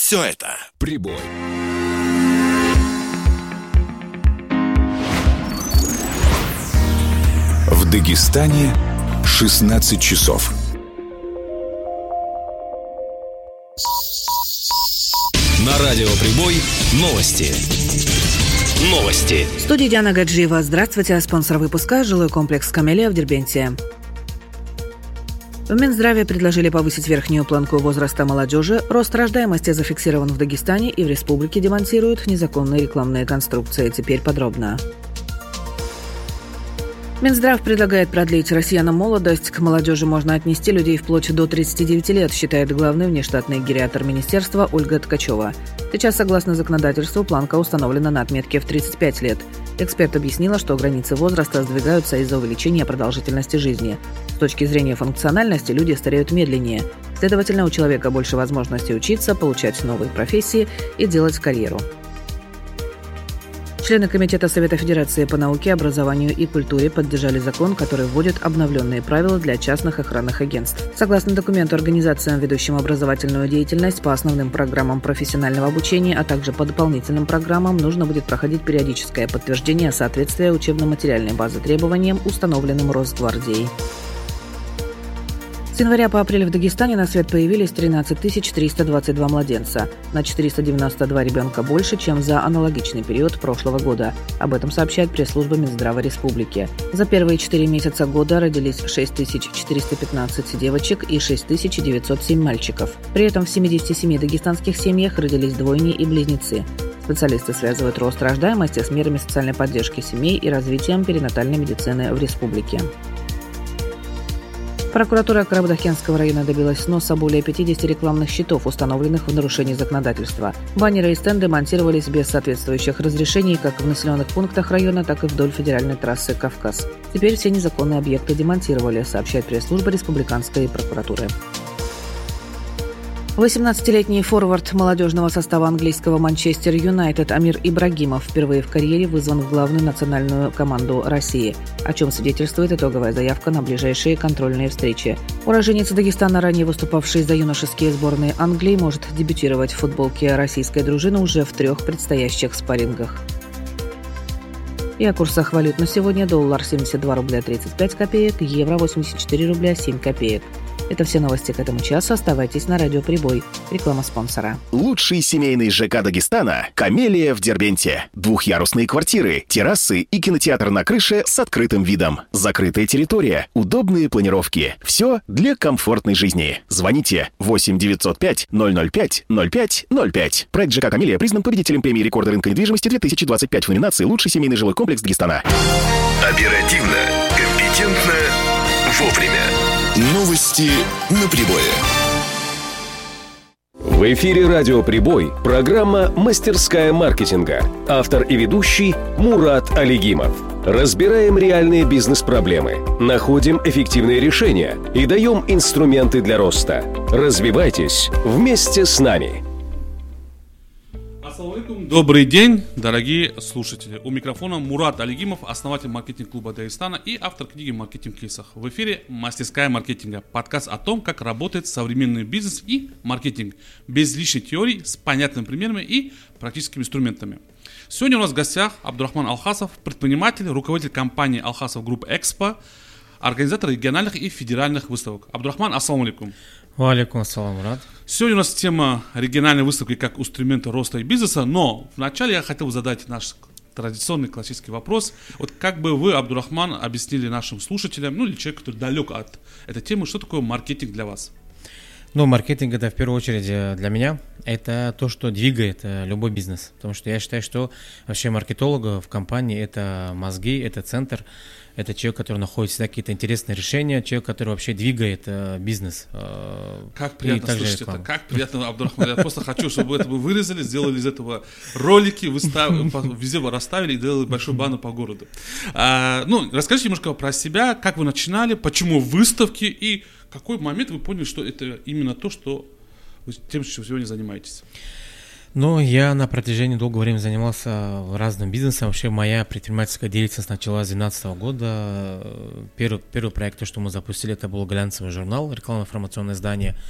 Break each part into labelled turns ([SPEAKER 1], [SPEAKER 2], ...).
[SPEAKER 1] Все это «Прибой». В Дагестане 16 часов.
[SPEAKER 2] На радио «Прибой» новости.
[SPEAKER 3] В студии Диана Гаджиева. Здравствуйте. Спонсор выпуска – жилой комплекс «Камелия» в Дербенте. В Минздраве предложили повысить верхнюю планку возраста молодежи. Рост рождаемости зафиксирован в Дагестане и в республике демонтируют незаконные рекламные конструкции. Теперь подробно. Минздрав предлагает продлить россиянам молодость. К молодежи можно отнести людей вплоть до 39 лет, считает главный внештатный гериатр министерства Ольга Ткачева. Сейчас, согласно законодательству, планка установлена на отметке в 35 лет. Эксперт объяснила, что границы возраста сдвигаются из-за увеличения продолжительности жизни. С точки зрения функциональности люди стареют медленнее. Следовательно, у человека больше возможностей учиться, получать новые профессии и делать карьеру. Члены Комитета Совета Федерации по науке, образованию и культуре поддержали закон, который вводит обновленные правила для частных охранных агентств. Согласно документу, организациям, ведущим образовательную деятельность по основным программам профессионального обучения, а также по дополнительным программам, нужно будет проходить периодическое подтверждение соответствия учебно-материальной базы требованиям, установленным Росгвардией. С января по апрель в Дагестане на свет появились 13 322 младенца. На 492 ребенка больше, чем за аналогичный период прошлого года. Об этом сообщает пресс-служба Минздрава Республики. За первые 4 месяца года родились 6415 девочек и 6907 мальчиков. При этом в 77 дагестанских семьях родились двойни и близнецы. Специалисты связывают рост рождаемости с мерами социальной поддержки семей и развитием перинатальной медицины в республике. Прокуратура Карабудакенского района добилась сноса более 50 рекламных щитов, установленных в нарушении законодательства. Баннеры и стенды монтировались без соответствующих разрешений как в населенных пунктах района, так и вдоль федеральной трассы «Кавказ». Теперь все незаконные объекты демонтировали, сообщает пресс-служба республиканской прокуратуры. 18-летний форвард молодежного состава английского «Манчестер Юнайтед» Амир Ибрагимов впервые в карьере вызван в главную национальную команду России, о чем свидетельствует итоговая заявка на ближайшие контрольные встречи. Уроженец Дагестана, ранее выступавший за юношеские сборные Англии, может дебютировать в футболке российской дружины уже в 3 предстоящих спаррингах. И о курсах валют на сегодня: доллар 72 рубля 35 копеек, евро 84 рубля 7 копеек. Это все новости к этому часу. Оставайтесь на радио «Прибой». Реклама спонсора.
[SPEAKER 1] Лучший семейный ЖК Дагестана – «Камелия» в Дербенте. Двухъярусные квартиры, террасы и кинотеатр на крыше с открытым видом. Закрытая территория, удобные планировки. Все для комфортной жизни. Звоните 8 905 005 05 05. Проект ЖК «Камелия» признан победителем премии рекорда рынка недвижимости 2025 в номинации «Лучший семейный жилой комплекс Дагестана».
[SPEAKER 4] Оперативно, компетентно, вовремя.
[SPEAKER 1] Новости на Прибое.
[SPEAKER 2] В эфире радио «Прибой» программа «Мастерская маркетинга». Автор и ведущий Мурат Алигимов. Разбираем реальные бизнес-проблемы, находим эффективные решения и даем инструменты для роста. Развивайтесь вместе с нами.
[SPEAKER 5] Добрый день, дорогие слушатели. У микрофона Мурат Алигимов, основатель маркетинг-клуба Дагестана и автор книги «Маркетинг в кейсах». В эфире «Мастерская маркетинга», подкаст о том, как работает современный бизнес и маркетинг, без лишней теории, с понятными примерами и практическими инструментами. Сегодня у нас в гостях Абдурахман Алхасов, предприниматель, руководитель компании Алхасов Групп Экспо, организатор региональных и федеральных выставок. Абдурахман, ассаламу алейкум.
[SPEAKER 6] Валейкум ассалам, Мурат.
[SPEAKER 5] Сегодня у нас тема региональной выставки как инструмента роста и бизнеса, но вначале я хотел задать наш традиционный классический вопрос. Вот как бы вы, Абдурахман, объяснили нашим слушателям, ну или человеку, который далек от этой темы, что такое маркетинг для вас?
[SPEAKER 6] Ну, маркетинг — это в первую очередь для меня, это то, что двигает любой бизнес. Потому что я считаю, что вообще маркетолог в компании — это мозги, это центр, это человек, который находит всегда какие-то интересные решения, человек, который вообще двигает бизнес.
[SPEAKER 5] Как приятно слышать это, как приятно, Абдурахман. Я просто хочу, чтобы это вы вырезали, сделали из этого ролики, везде вы расставили и делали большой баннер по городу. Ну, расскажите немножко про себя, как вы начинали, почему выставки и в какой момент вы поняли, что это именно то, что вы тем, чем сегодня занимаетесь?
[SPEAKER 6] Ну, я на протяжении долгого времени занимался разным бизнесом. Вообще, моя предпринимательская деятельность началась с 2012 года. Первый проект, что мы запустили, это был глянцевый журнал, рекламно-информационное издание.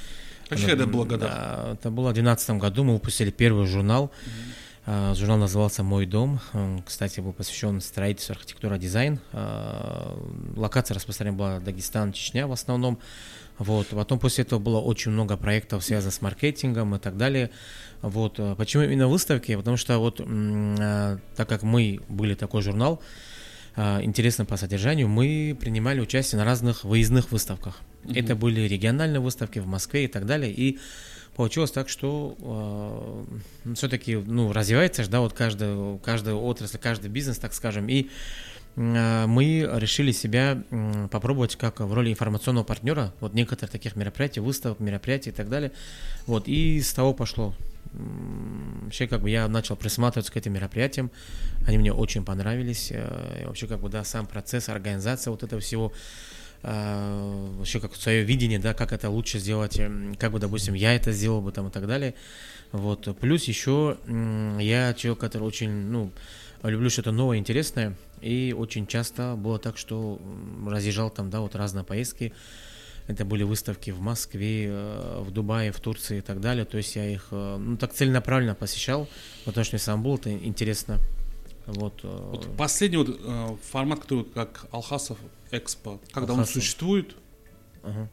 [SPEAKER 5] Каких это было годах?
[SPEAKER 6] Да, это было в 2012 году, мы выпустили первый журнал. Журнал назывался «Мой дом». Он, кстати, был посвящен строительству, архитектуре, дизайн. Локация распространена была Дагестан, Чечня в основном. Вот. Потом после этого было очень много проектов, связанных с маркетингом и так далее. Вот. Почему именно выставки? Потому что вот, так как мы были такой журнал, интересно по содержанию, мы принимали участие на разных выездных выставках. Это были региональные выставки в Москве и так далее. И получилось так, что все-таки развивается же, да, вот каждая отрасль, каждый бизнес, так скажем. И мы решили себя попробовать как в роли информационного партнера, вот некоторых таких мероприятий, выставок, мероприятий и так далее. Вот, и с того пошло. Вообще, я начал присматриваться к этим мероприятиям, они мне очень понравились. И вообще, сам процесс, организация вот этого всего, вообще, свое видение, да, как это лучше сделать, допустим, я это сделал бы там и так далее. Вот, плюс еще я человек, который очень, люблю что-то новое, интересное, и очень часто было так, что разъезжал там, да, вот разные поездки. Это были выставки в Москве, в Дубае, в Турции и так далее. То есть я их так целенаправленно посещал, потому что мне сам было это интересно. Вот
[SPEAKER 5] последний формат, который как Алхасов Экспо, когда он существует?
[SPEAKER 6] Ага.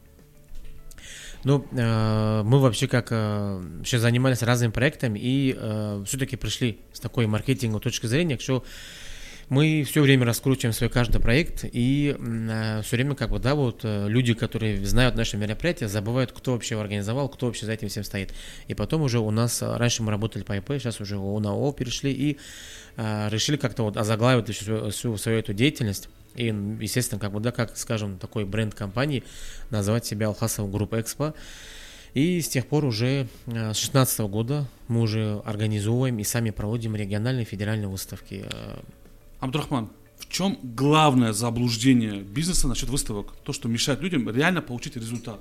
[SPEAKER 6] Мы вообще сейчас занимались разными проектами и все-таки пришли с такой маркетинговой точки зрения, что мы все время раскручиваем свой каждый проект, и все время люди, которые знают наше мероприятие, забывают, кто вообще его организовал, кто вообще за этим всем стоит. И потом уже у нас, раньше мы работали по ИП, сейчас уже на ООО перешли, и решили как-то озаглавить всю свою эту деятельность. И, естественно, скажем, такой бренд компании, называть себя Алхасов Групп Экспо. И с тех пор уже с 2016 года мы уже организовываем и сами проводим региональные федеральные выставки.
[SPEAKER 5] Абдурахман, в чем главное заблуждение бизнеса насчет выставок? То, что мешает людям реально получить результат?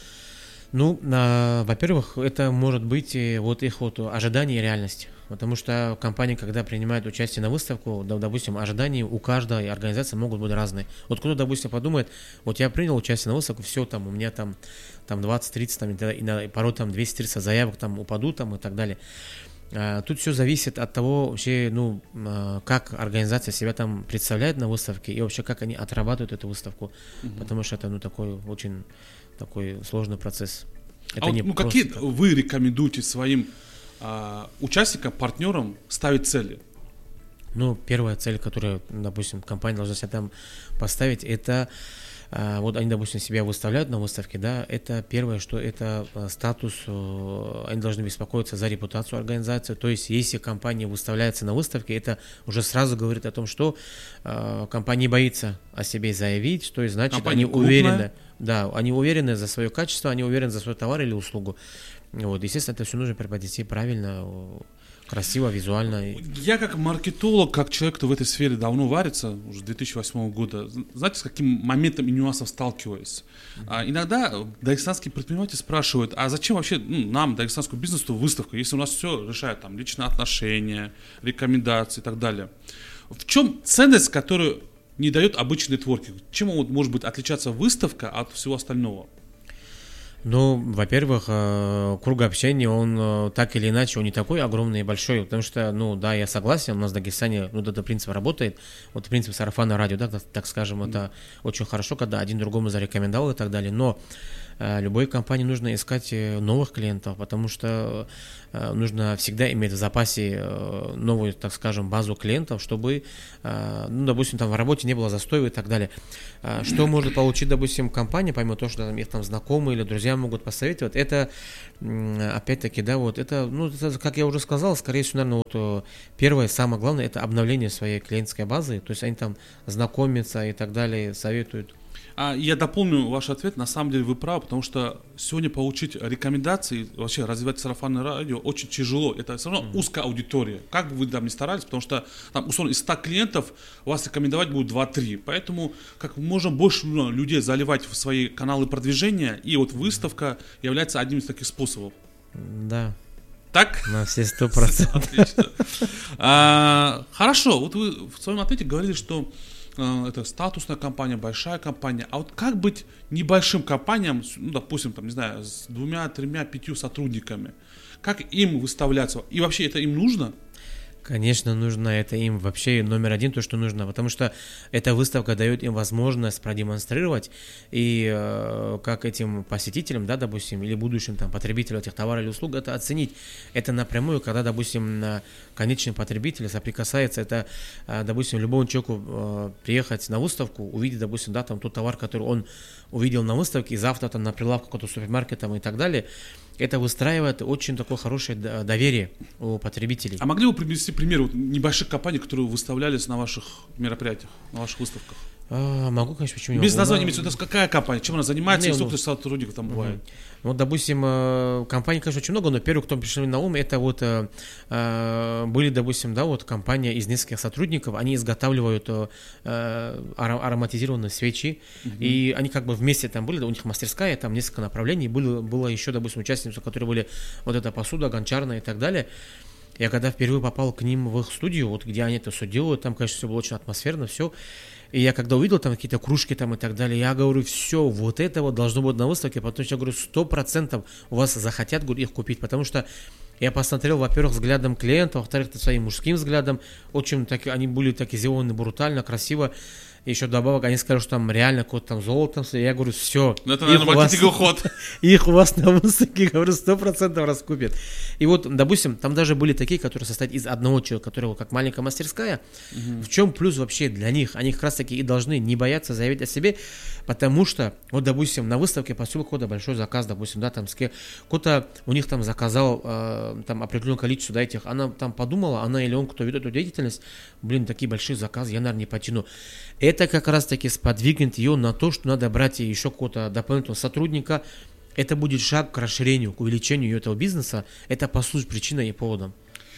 [SPEAKER 6] Во-первых, это может быть их ожидание и реальность. Потому что компания, когда принимает участие на выставку, допустим, ожидания у каждой организации могут быть разные. Вот кто-то, допустим, подумает, вот я принял участие на выставку, все, у меня там 20-30, и порой 230 заявок упадут и так далее. Тут все зависит от того, вообще, как организация себя там представляет на выставке и вообще как они отрабатывают эту выставку, потому что это такой очень такой сложный процесс. Это
[SPEAKER 5] какие вы рекомендуете своим участникам, партнерам ставить цели?
[SPEAKER 6] Первая цель, которую, допустим, компания должна себе там поставить, это они, допустим, себя выставляют на выставке, да, это первое, что это статус, они должны беспокоиться за репутацию организации, то есть если компания выставляется на выставке, это уже сразу говорит о том, что компания боится о себе заявить, то есть, значит,
[SPEAKER 5] компания
[SPEAKER 6] они уверены, да, они уверены за свое качество, они уверены за свой товар или услугу. Вот, естественно, это все нужно преподнести правильно, красиво, визуально.
[SPEAKER 5] Я как маркетолог, как человек, кто в этой сфере давно варится, уже 2008 года, знаете, с каким моментом и нюансом сталкиваюсь? Иногда дагестанские предприниматели спрашивают, а зачем вообще нам, дагестанскому бизнесу, выставка, если у нас все решает личные отношения, рекомендации и так далее. В чем ценность, которую не дает обычный нетворкинг? Чем может быть отличаться выставка от всего остального?
[SPEAKER 6] Во-первых, круг общения, он так или иначе, он не такой огромный и большой, потому что, да, я согласен, у нас в Дагестане, этот принцип работает, принцип сарафанного радио, да, так скажем, это очень хорошо, когда один другому зарекомендовал и так далее, но любой компании нужно искать новых клиентов, потому что нужно всегда иметь в запасе новую, так скажем, базу клиентов, чтобы, допустим, в работе не было застоя и так далее. Что может получить, допустим, компания, помимо того, что их знакомые или друзья могут посоветовать, это, опять-таки, да, это, как я уже сказал, скорее всего, наверное, первое, самое главное, это обновление своей клиентской базы, то есть они там знакомятся и так далее, советуют.
[SPEAKER 5] Я дополню ваш ответ. На самом деле вы правы, потому что сегодня получить рекомендации, вообще развивать сарафанное радио очень тяжело. Это все равно узкая аудитория. Как бы вы там ни старались, потому что там, условно, из 100 клиентов вас рекомендовать будет 2-3. Поэтому как можно больше людей заливать в свои каналы продвижения, и выставка является одним из таких способов.
[SPEAKER 6] Да.
[SPEAKER 5] Так?
[SPEAKER 6] На все 100%.
[SPEAKER 5] Отлично. Хорошо. Вы в своем ответе говорили, что это статусная компания, большая компания. А вот как быть небольшим компаниям, ну, допустим, там, не знаю, с 2, 3, 5 сотрудниками? Как им выставляться? И вообще это им нужно?
[SPEAKER 6] Конечно, нужно это им вообще номер один, то, что нужно, потому что эта выставка дает им возможность продемонстрировать и как этим посетителям, да, допустим, или будущим там потребителям этих товаров или услуг, это оценить. Это напрямую, когда, допустим, конечный потребитель соприкасается, это, допустим, любому человеку приехать на выставку, увидеть, допустим, да, там тот товар, который он увидел на выставке, и завтра там на прилавке какого-то супермаркета и так далее. Это выстраивает очень такое хорошее доверие у потребителей.
[SPEAKER 5] А могли бы привести пример вот небольших компаний, которые выставлялись на ваших мероприятиях, на ваших выставках?
[SPEAKER 6] Могу, конечно, почему не
[SPEAKER 5] Без
[SPEAKER 6] могу.
[SPEAKER 5] названия имеется в виду, какая компания, чем она занимается, и сколько сотрудников там бывает?
[SPEAKER 6] Вот, допустим, компаний, конечно, очень много, но первый, кто пришел на ум, это вот были, допустим, да, вот компания из нескольких сотрудников, они изготавливают ароматизированные свечи, и они как бы вместе там были, у них мастерская, там несколько направлений, было еще, допустим, участницы, которые были вот эта посуда, гончарная и так далее. Я когда впервые попал к ним в их студию, вот где они это все делают, там, конечно, все было очень атмосферно, все. И я когда увидел там какие-то кружки там и так далее, я говорю, все, вот это вот должно быть на выставке, потому что я говорю, 100% у вас захотят, говорю, их купить, потому что я посмотрел, во-первых, взглядом клиента, во-вторых, своим мужским взглядом, очень так, они были так сделаны брутально, красиво. Еще добавок, они скажут, что там реально какой-то там золото. Я говорю, все.
[SPEAKER 5] Ну, это, наверное, маркетинговый ход.
[SPEAKER 6] Их у вас на выставке, говорю, 100% раскупят. И вот, допустим, там даже были такие, которые состоят из одного человека, которого как маленькая мастерская. В чем плюс вообще для них? Они как раз таки и должны не бояться заявить о себе, потому что, вот, допустим, на выставке поступил какой-то большой заказ, допустим, да, там, кто-то у них там заказал там определенное количество, да, этих, она там подумала, она или он, кто ведет эту деятельность, такие большие заказы, я, наверное, не потяну. Это как раз-таки сподвигнет ее на то, что надо брать еще какого-то дополнительного сотрудника. Это будет шаг к расширению, к увеличению этого бизнеса. Это послужит причиной и поводом.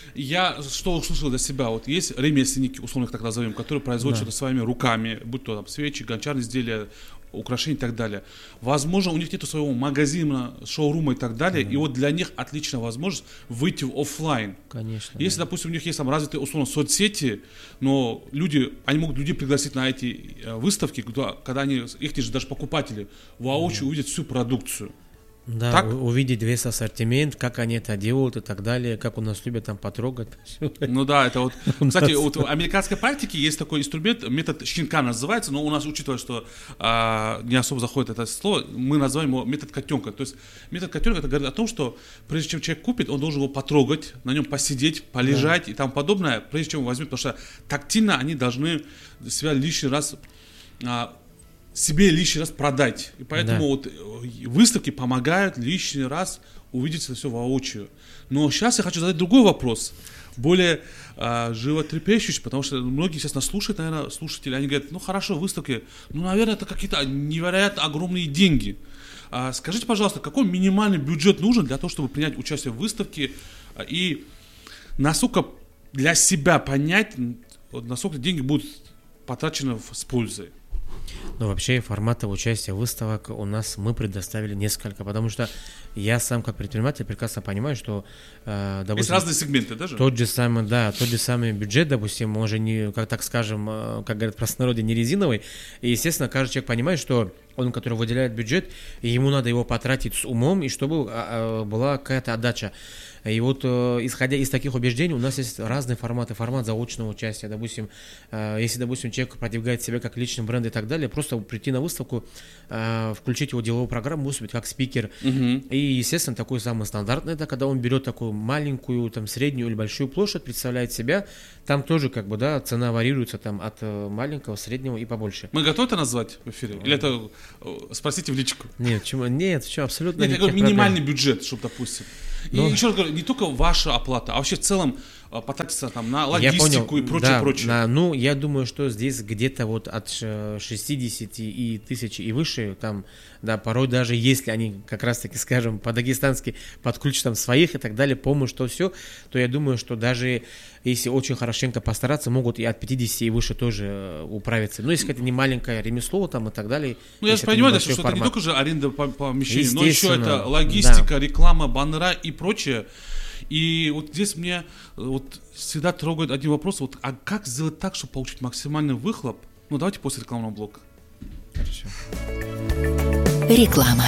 [SPEAKER 5] Я что услышал для себя, вот есть ремесленники, условно их так назовем, которые производят что-то своими руками, будь то там свечи, гончарные изделия, украшения и так далее. Возможно, у них нет своего магазина, шоурума и так далее, и вот для них отличная возможность выйти в офлайн.
[SPEAKER 6] Конечно.
[SPEAKER 5] Если, допустим, у них есть там развитые, условно, соцсети, но они могут людей пригласить на эти выставки, когда их же даже покупатели воочию увидят всю продукцию.
[SPEAKER 6] Да, так? Увидеть весь ассортимент, как они это делают и так далее, как у нас любят там потрогать.
[SPEAKER 5] Ну да, это вот, кстати, вот в американской практике есть такой инструмент, метод щенка называется, но у нас, учитывая, что не особо заходит это слово, мы называем его метод котенка. То есть метод котенка, это говорит о том, что прежде чем человек купит, он должен его потрогать, на нем посидеть, полежать и тому подобное, прежде чем он возьмет, потому что тактильно они должны себя лишний раз продать. И поэтому вот выставки помогают лишний раз увидеть это все воочию. Но сейчас я хочу задать другой вопрос, более животрепещущий, потому что многие сейчас нас слушают, наверное, слушатели, они говорят, ну хорошо, выставки, ну, наверное, это какие-то невероятно огромные деньги. Скажите, пожалуйста, какой минимальный бюджет нужен для того, чтобы принять участие в выставке, и насколько для себя понять, насколько деньги будут потрачены с пользой?
[SPEAKER 6] Ну, вообще, форматов участия в выставках у нас мы предоставили несколько, потому что я сам, как предприниматель, прекрасно понимаю, что, допустим,
[SPEAKER 5] есть разные сегменты даже?
[SPEAKER 6] Тот же самый бюджет, допустим, он же не, как так скажем, как говорят в простонародье, не резиновый, и, естественно, каждый человек понимает, что он, который выделяет бюджет, ему надо его потратить с умом, и чтобы была какая-то отдача. И вот, исходя из таких убеждений, у нас есть разные форматы. Формат заочного участия. Допустим, если, допустим, человек продвигает себя как личный бренд и так далее, просто прийти на выставку, включить его деловую программу, выступить как спикер. И, естественно, такой самый стандартный, это когда он берет такую маленькую, там, среднюю или большую площадь, представляет себя. Там тоже, как бы, да, цена варьируется там от маленького, среднего и побольше.
[SPEAKER 5] Мы готовы это назвать в эфире? Или это спросите в личку?
[SPEAKER 6] Нет, абсолютно
[SPEAKER 5] нет. Нет, минимальный бюджет, чтобы, допустим. И еще раз говорю, не только ваша оплата, а вообще в целом потратиться там на логистику и прочее.
[SPEAKER 6] Ну, я думаю, что здесь где-то вот от 60 и тысяч и выше, там, да, порой даже если они как раз-таки, скажем, по-дагестански подключат там своих и так далее, помощь, что все, то я думаю, что даже если очень хорошенько постараться, могут и от 50 и выше тоже управиться. Но если это не маленькое ремесло там и так далее.
[SPEAKER 5] Ну, я же понимаю, что это не только же аренда помещений, но еще это логистика, реклама, баннера и прочее. И вот здесь мне вот всегда трогает один вопрос, вот, а как сделать так, чтобы получить максимальный выхлоп Ну, давайте после рекламного блока.
[SPEAKER 6] Хорошо.
[SPEAKER 7] Реклама.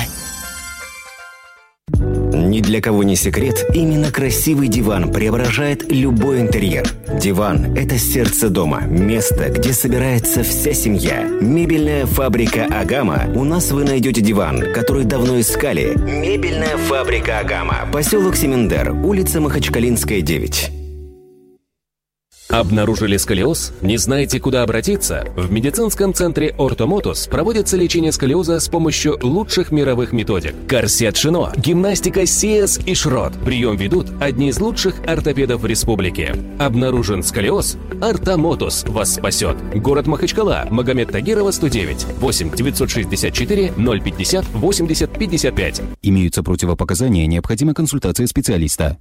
[SPEAKER 8] Ни для кого не секрет, именно красивый диван преображает любой интерьер. Диван – это сердце дома, место, где собирается вся семья. Мебельная фабрика «Агама». У нас вы найдете диван, который давно искали. Мебельная фабрика «Агама». Поселок Семендер, улица Махачкалинская, 9.
[SPEAKER 2] Обнаружили сколиоз? Не знаете, куда обратиться? В медицинском центре «Ортомотус» проводится лечение сколиоза с помощью лучших мировых методик. Корсет Шино, гимнастика Сиэс и Шрот. Прием ведут одни из лучших ортопедов в республике. Обнаружен сколиоз? «Ортомотус» вас спасет. Город Махачкала, Магомед Тагирова, 109, 8 964 050 80 55.
[SPEAKER 9] Имеются противопоказания, необходима консультация специалиста.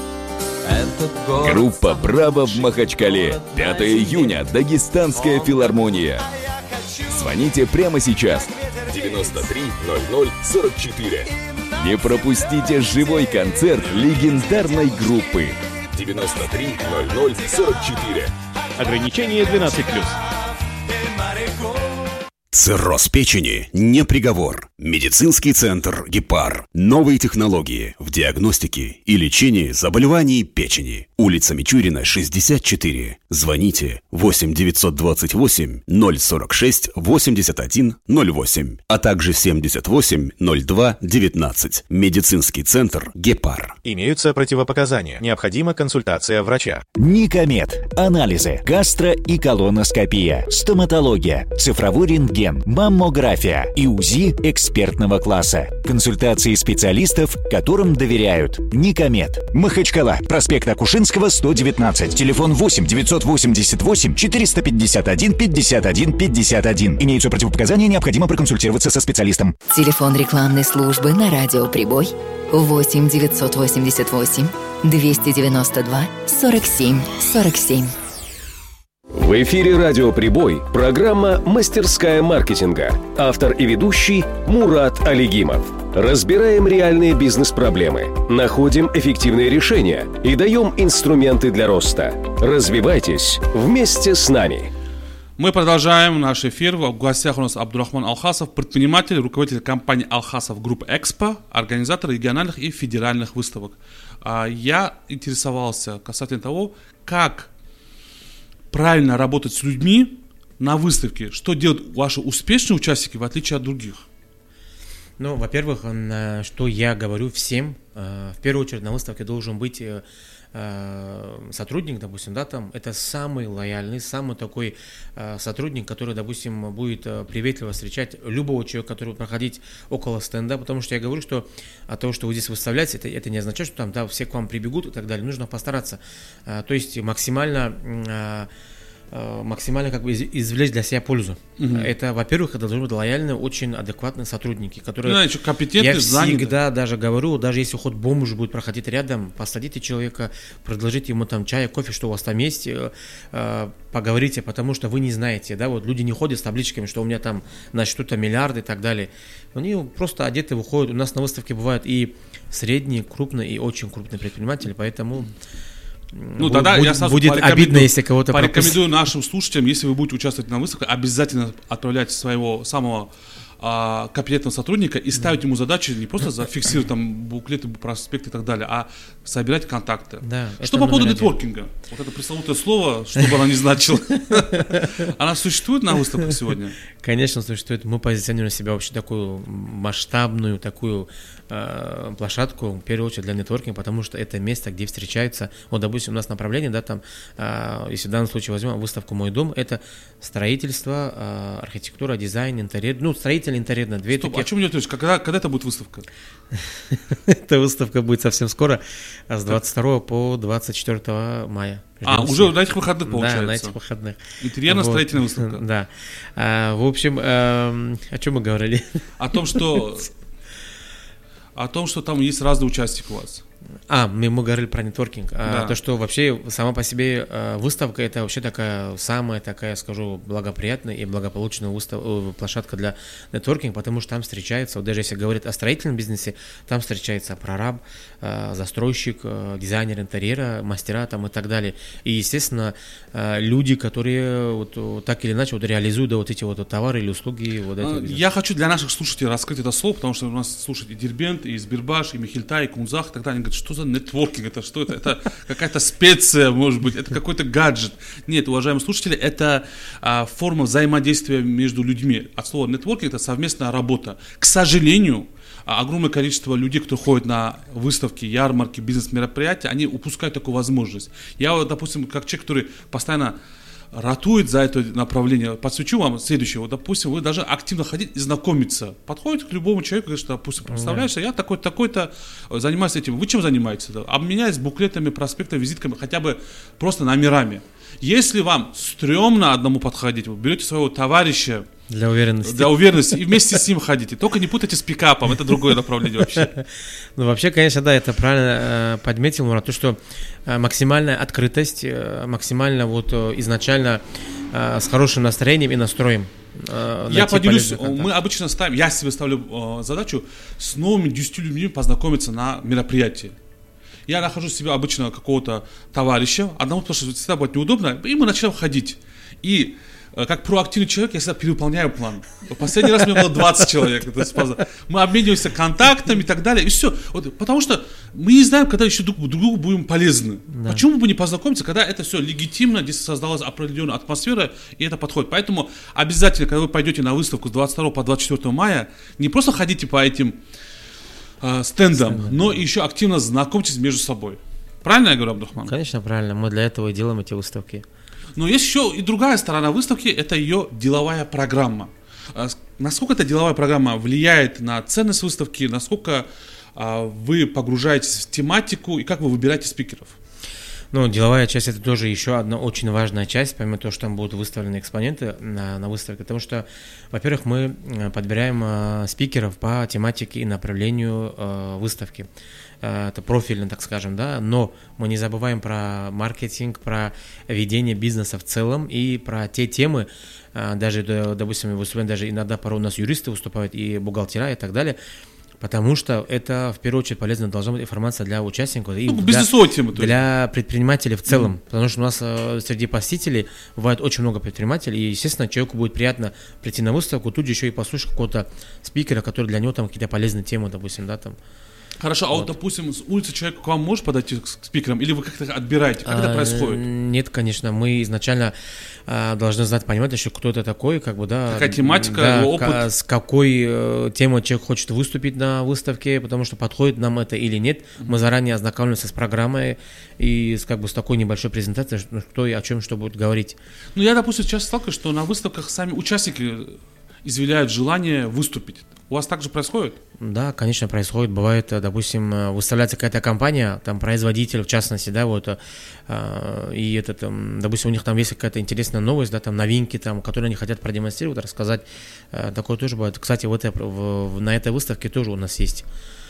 [SPEAKER 10] Группа «Браво» в Махачкале. 5 июня. Дагестанская филармония. Звоните прямо сейчас.
[SPEAKER 2] 93 00 44.
[SPEAKER 10] Не пропустите живой концерт легендарной группы.
[SPEAKER 2] 93 00 44.
[SPEAKER 11] Ограничение 12+.
[SPEAKER 12] Цирроз печени не приговор. Медицинский центр «Гепар». Новые технологии в диагностике и лечении заболеваний печени. Улица Мичурина, 64. Звоните 8 928 046 81 08, а также 78 02 19. Медицинский центр «Гепар».
[SPEAKER 11] Имеются противопоказания. Необходима консультация врача.
[SPEAKER 13] Никомед. Анализы. Гастро- и колоноскопия. Стоматология. Цифровой рентген. Маммография и УЗИ экспертного класса. Консультации специалистов, которым доверяют. Никомед. Махачкала. Проспект Акушинского, 119. Телефон 8 988 451 51 51. Имеются противопоказания, необходимо проконсультироваться со специалистом.
[SPEAKER 7] Телефон рекламной службы на радио «Прибой» 8 988 292 47 47.
[SPEAKER 2] В эфире «Радио Прибой» программа «Мастерская маркетинга». Автор и ведущий Мурат Алигимов. Разбираем реальные бизнес-проблемы, находим эффективные решения и даем инструменты для роста. Развивайтесь вместе с нами.
[SPEAKER 5] Мы продолжаем наш эфир. В гостях у нас Абдурахман Алхасов, предприниматель, руководитель компании Алхасов Групп Экспо, организатор региональных и федеральных выставок. Я интересовался касательно того, как правильно работать с людьми на выставке. Что делают ваши успешные участники в отличие от других?
[SPEAKER 6] Ну, во-первых, что я говорю всем, в первую очередь на выставке должен быть сотрудник, допустим, да, там, это самый лояльный, самый такой сотрудник, который, допустим, будет приветливо встречать любого человека, который будет проходить около стенда, потому что я говорю, что от того, что вы здесь выставляете, это не означает, что там, да, все к вам прибегут и так далее, нужно постараться, то есть максимально как бы извлечь для себя пользу. Это, во-первых, это должны быть лояльные, очень адекватные сотрудники, которые...
[SPEAKER 5] Ну, компетентные,
[SPEAKER 6] я
[SPEAKER 5] заняты.
[SPEAKER 6] Всегда даже говорю, даже если хоть бомж будет проходить рядом, посадите человека, предложите ему там чай, кофе, что у вас там есть, поговорите, потому что вы не знаете, да, вот люди не ходят с табличками, что у меня там, значит, что-то миллиарды и так далее. Они просто одеты, выходят. У нас на выставке бывают и средние, крупные, и очень крупные предприниматели, поэтому...
[SPEAKER 5] Ну, тогда я сразу
[SPEAKER 6] будет обидно, если кого-то
[SPEAKER 5] порекомендую нашим слушателям, если вы будете участвовать на выставке, обязательно отправляйте своего самого компетентного сотрудника и ставить ему задачи не просто зафиксировать там буклеты, проспекты и так далее, а собирать контакты.
[SPEAKER 6] Да,
[SPEAKER 5] что по поводу нетворкинга? Вот это пресловутое слово, что бы оно ни значило. Она существует на выставках сегодня?
[SPEAKER 6] Конечно, существует. Мы позиционируем себя вообще такую масштабную, такую площадку, в первую очередь для нетворкинга, потому что это место, где встречаются, вот, допустим, у нас направление, да, там, если в данном случае возьмем выставку «Мой дом», это строительство, архитектура, дизайн, интерьер, ну, строительный, интерьерно, две таких...
[SPEAKER 5] О чем идет речь? Когда это будет выставка?
[SPEAKER 6] Эта выставка будет совсем скоро, с 22 по 24 мая.
[SPEAKER 5] Уже на этих выходных, получается?
[SPEAKER 6] Да, на этих выходных.
[SPEAKER 5] Интерьерно-строительная выставка.
[SPEAKER 6] Да. В общем, о чем мы говорили?
[SPEAKER 5] О том, что там есть разные участники у вас.
[SPEAKER 6] Мы говорили про нетворкинг.
[SPEAKER 5] Да.
[SPEAKER 6] То, что вообще сама по себе выставка, это вообще самая такая, скажу, благоприятная и благополучная площадка для нетворкинга, потому что там встречается, вот даже если говорить о строительном бизнесе, там встречается прораб, застройщик, дизайнер интерьера, мастера там и так далее. И, естественно, люди, которые вот так или иначе реализуют вот эти вот товары или услуги.
[SPEAKER 5] Я хочу для наших слушателей раскрыть это слово, потому что у нас слушают и Дербент, и Сбербаш, и Михельта, и Кунзах, и так далее. Они говорят, что за нетворкинг, это что это? Это какая-то специя, может быть, это какой-то гаджет. Нет, уважаемые слушатели, это форма взаимодействия между людьми. От слова нетворкинг это совместная работа. К сожалению, огромное количество людей, кто ходит на выставки, ярмарки, бизнес-мероприятия, они упускают такую возможность. Я, допустим, как человек, который постоянно ратует за это направление, подсвечу вам следующее. Вот, допустим, вы должны активно ходить и знакомиться. Подходит к любому человеку, говорит, что, допустим, представляешься, я такой-то, занимаюсь этим. Вы чем занимаетесь? Обменяйтесь буклетами, проспектами, визитками, хотя бы просто номерами. Если вам стрёмно одному подходить, вы берете своего товарища
[SPEAKER 6] для уверенности.
[SPEAKER 5] И вместе с ним ходите. Только не путайте с пикапом, это другое направление вообще.
[SPEAKER 6] Ну, вообще, конечно, да, это правильно подметил, Мурат, то, что максимальная открытость, максимально изначально с хорошим настроением и настроем.
[SPEAKER 5] Я поделюсь, мы обычно я себе ставлю задачу с новыми 10 людьми познакомиться на мероприятии. Я нахожу себе обычно какого-то товарища, одному, потому что всегда будет неудобно, и мы начинаем ходить. И как проактивный человек я всегда перевыполняю план. В последний раз у меня было 20 человек. Мы обмениваемся контактами и так далее. И все. Потому что мы не знаем, когда еще друг другу будем полезны. Да. Почему бы не познакомиться, когда это все легитимно, здесь создалась определенная атмосфера, и это подходит. Поэтому обязательно, когда вы пойдете на выставку с 22 по 24 мая, не просто ходите по этим стендам, но еще активно знакомьтесь между собой. Правильно я говорю, Абдурахман?
[SPEAKER 6] Конечно, правильно. Мы для этого и делаем эти выставки.
[SPEAKER 5] Но есть еще и другая сторона выставки, это ее деловая программа. Насколько эта деловая программа влияет на ценность выставки, насколько вы погружаетесь в тематику и как вы выбираете спикеров?
[SPEAKER 6] Ну, деловая часть — это тоже еще одна очень важная часть, помимо того, что там будут выставлены экспоненты на выставке, потому что, во-первых, мы подбираем спикеров по тематике и направлению выставки. Это профильно, так скажем, да, но мы не забываем про маркетинг, про ведение бизнеса в целом и про те темы, даже, допустим, выступаем, даже иногда порой у нас юристы выступают и бухгалтера и так далее, потому что это в первую очередь полезно должна быть информация для участников и для предпринимателей в целом, потому что у нас среди посетителей бывает очень много предпринимателей, и, естественно, человеку будет приятно прийти на выставку, тут еще и послушать какого-то спикера, который для него там какие-то полезные темы, допустим, да, там.
[SPEAKER 5] Хорошо, а вот, допустим, с улицы человек к вам может подойти к спикерам, или вы как-то отбираете? Как это происходит?
[SPEAKER 6] Нет, конечно, мы изначально должны знать, понимать, что кто это такой, как бы, да.
[SPEAKER 5] Какая тематика, его опыт?
[SPEAKER 6] С какой темой человек хочет выступить на выставке, потому что подходит нам это или нет. Мы заранее ознакомимся с программой и с такой небольшой презентацией, кто и о чем что будет говорить.
[SPEAKER 5] Ну, я, допустим, часто сталкиваюсь, что на выставках сами участники изъявляют желание выступить. У вас так же происходит?
[SPEAKER 6] Да, конечно, происходит. Бывает, допустим, выставляется какая-то компания, там, производитель, в частности, да, и допустим, у них там есть какая-то интересная новость, да, там, новинки, там, которые они хотят продемонстрировать, рассказать. Такое тоже бывает. Кстати, на этой выставке тоже у нас есть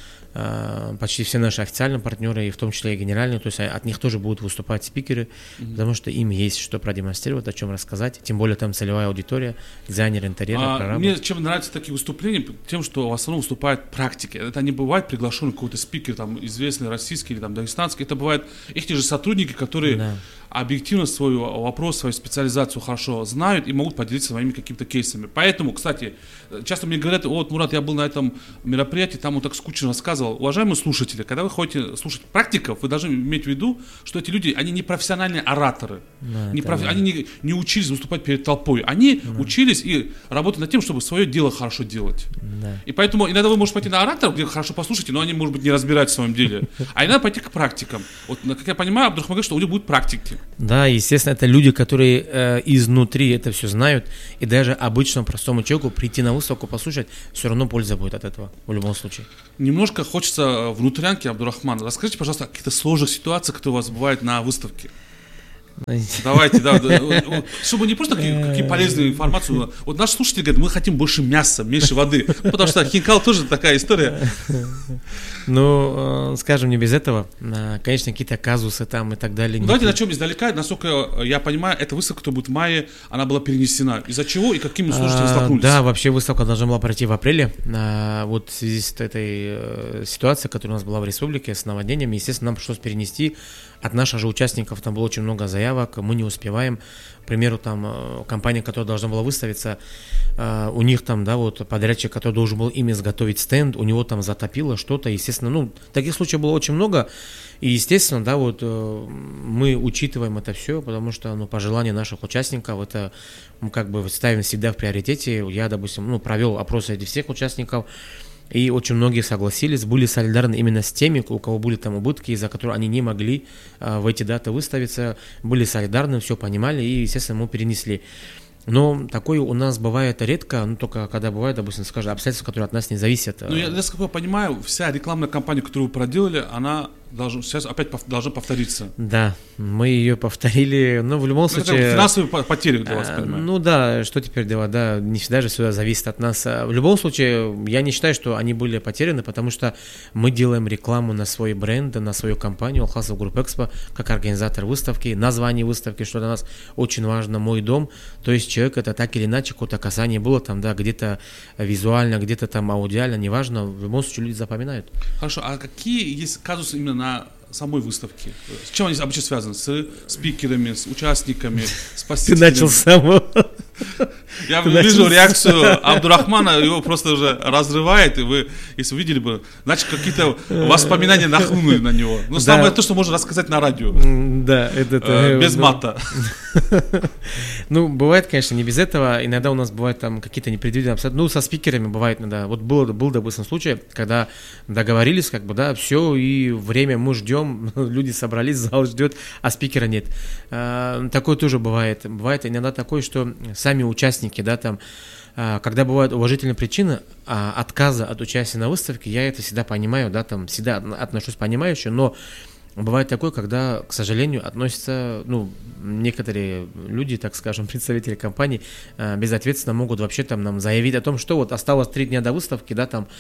[SPEAKER 6] почти все наши официальные партнеры, и в том числе и генеральные, то есть от них тоже будут выступать спикеры, потому что им есть что продемонстрировать, о чем рассказать, тем более там целевая аудитория, дизайнер интерьера, прорабы.
[SPEAKER 5] Мне чем нравятся такие выступления, тем, что в основном выступают практики. Это не бывает приглашенный какой-то спикер, там, известный российский или там дагестанский, это бывают их те же сотрудники, которые объективно свой вопрос, свою специализацию хорошо знают и могут поделиться своими какими-то кейсами. Поэтому, кстати, часто мне говорят: вот, Мурат, я был на этом мероприятии, там он так скучно рассказывал. Уважаемые слушатели, когда вы ходите слушать практиков, вы должны иметь в виду, что эти люди, они не профессиональные ораторы, они не учились выступать перед толпой, они учились и работают над тем, чтобы свое дело хорошо делать. И поэтому иногда вы можете пойти на ораторов, где хорошо послушайте, но они, может быть, не разбираются в своем деле. А иногда пойти к практикам. Вот, как я понимаю, Абдурахман говорит, что у них будут практики.
[SPEAKER 6] Да, естественно, это люди, которые изнутри это все знают, и даже обычному простому человеку прийти на выставку, послушать, все равно польза будет от этого, в любом случае.
[SPEAKER 5] Немножко хочется внутрянки, Абдурахман. Расскажите, пожалуйста, о каких-то сложных ситуациях, которые у вас бывают на выставке. Давайте, да. Чтобы не просто какие полезные информацию. Вот наши слушатели говорят, мы хотим больше мяса, меньше воды. Потому что хинкал тоже такая история.
[SPEAKER 6] Ну, скажем, не без этого. Конечно, какие-то казусы там и так далее.
[SPEAKER 5] Давайте начнем издалека. Насколько я понимаю, эта выставка, которая будет в мае, она была перенесена. Из-за чего и какими сложностями столкнулись?
[SPEAKER 6] Да, вообще выставка должна была пройти в апреле. Вот в связи с этой ситуацией, которая у нас была в республике, с наводнением, естественно, нам пришлось перенести. От наших же участников там было очень много заявок, мы не успеваем. К примеру, там компания, которая должна была выставиться, у них там, да, вот подрядчик, который должен был им изготовить стенд, у него там затопило что-то, естественно, ну, таких случаев было очень много, и, естественно, да, вот мы учитываем это все, потому что, ну, по желанию наших участников, это мы как бы ставим всегда в приоритете. Я, допустим, ну, провел опрос среди всех участников, и очень многие согласились, были солидарны именно с теми, у кого были там убытки, из-за которых они не могли в эти даты выставиться, были солидарны, все понимали и, естественно, мы перенесли. Но такое у нас бывает редко, ну только когда бывает, допустим, скажем, обстоятельства, которые от нас не зависят.
[SPEAKER 5] Ну, я, насколько я понимаю, вся рекламная кампания, которую вы проделали, она сейчас опять должна повториться.
[SPEAKER 6] Да, мы ее повторили, но в любом случае...
[SPEAKER 5] Это финансовые потери для вас, понимаю.
[SPEAKER 6] Ну да, что теперь делать, да, не всегда же все зависит от нас. В любом случае, я не считаю, что они были потеряны, потому что мы делаем рекламу на свой бренд, на свою компанию Алхасов Групп Экспо, как организатор выставки, название выставки, что для нас очень важно, мой дом, то есть человек это так или иначе, какое-то касание было там, да, где-то визуально, где-то там аудиально, неважно, в любом случае люди запоминают.
[SPEAKER 5] Хорошо, а какие есть казусы именно на самой выставке? С чем они обычно связаны? С спикерами, с участниками, с посетителями?
[SPEAKER 6] Ты начал с самого.
[SPEAKER 5] Я вижу реакцию Абдурахмана, его просто уже разрывает, и вы, если увидели бы, значит, какие-то воспоминания нахлынули на него. Ну, самое то, что можно рассказать на радио.
[SPEAKER 6] Да, это...
[SPEAKER 5] Без мата.
[SPEAKER 6] Ну, бывает, конечно, не без этого. Иногда у нас бывают там какие-то непредвиденные обстоятельства. Ну, со спикерами бывает иногда. Вот был, допустим, случай, когда договорились, как бы, да, все, и время мы ждем, люди собрались, зал ждет, а спикера нет. Такое тоже бывает. Бывает иногда такое, что сами участники, да, там, когда бывают уважительные причины отказа от участия на выставке, я это всегда понимаю, да, там, всегда отношусь понимающе, но бывает такое, когда, к сожалению, относятся, ну, некоторые люди, так скажем, представители компаний, безответственно могут вообще там нам заявить о том, что вот осталось 3 дня до выставки, да, там,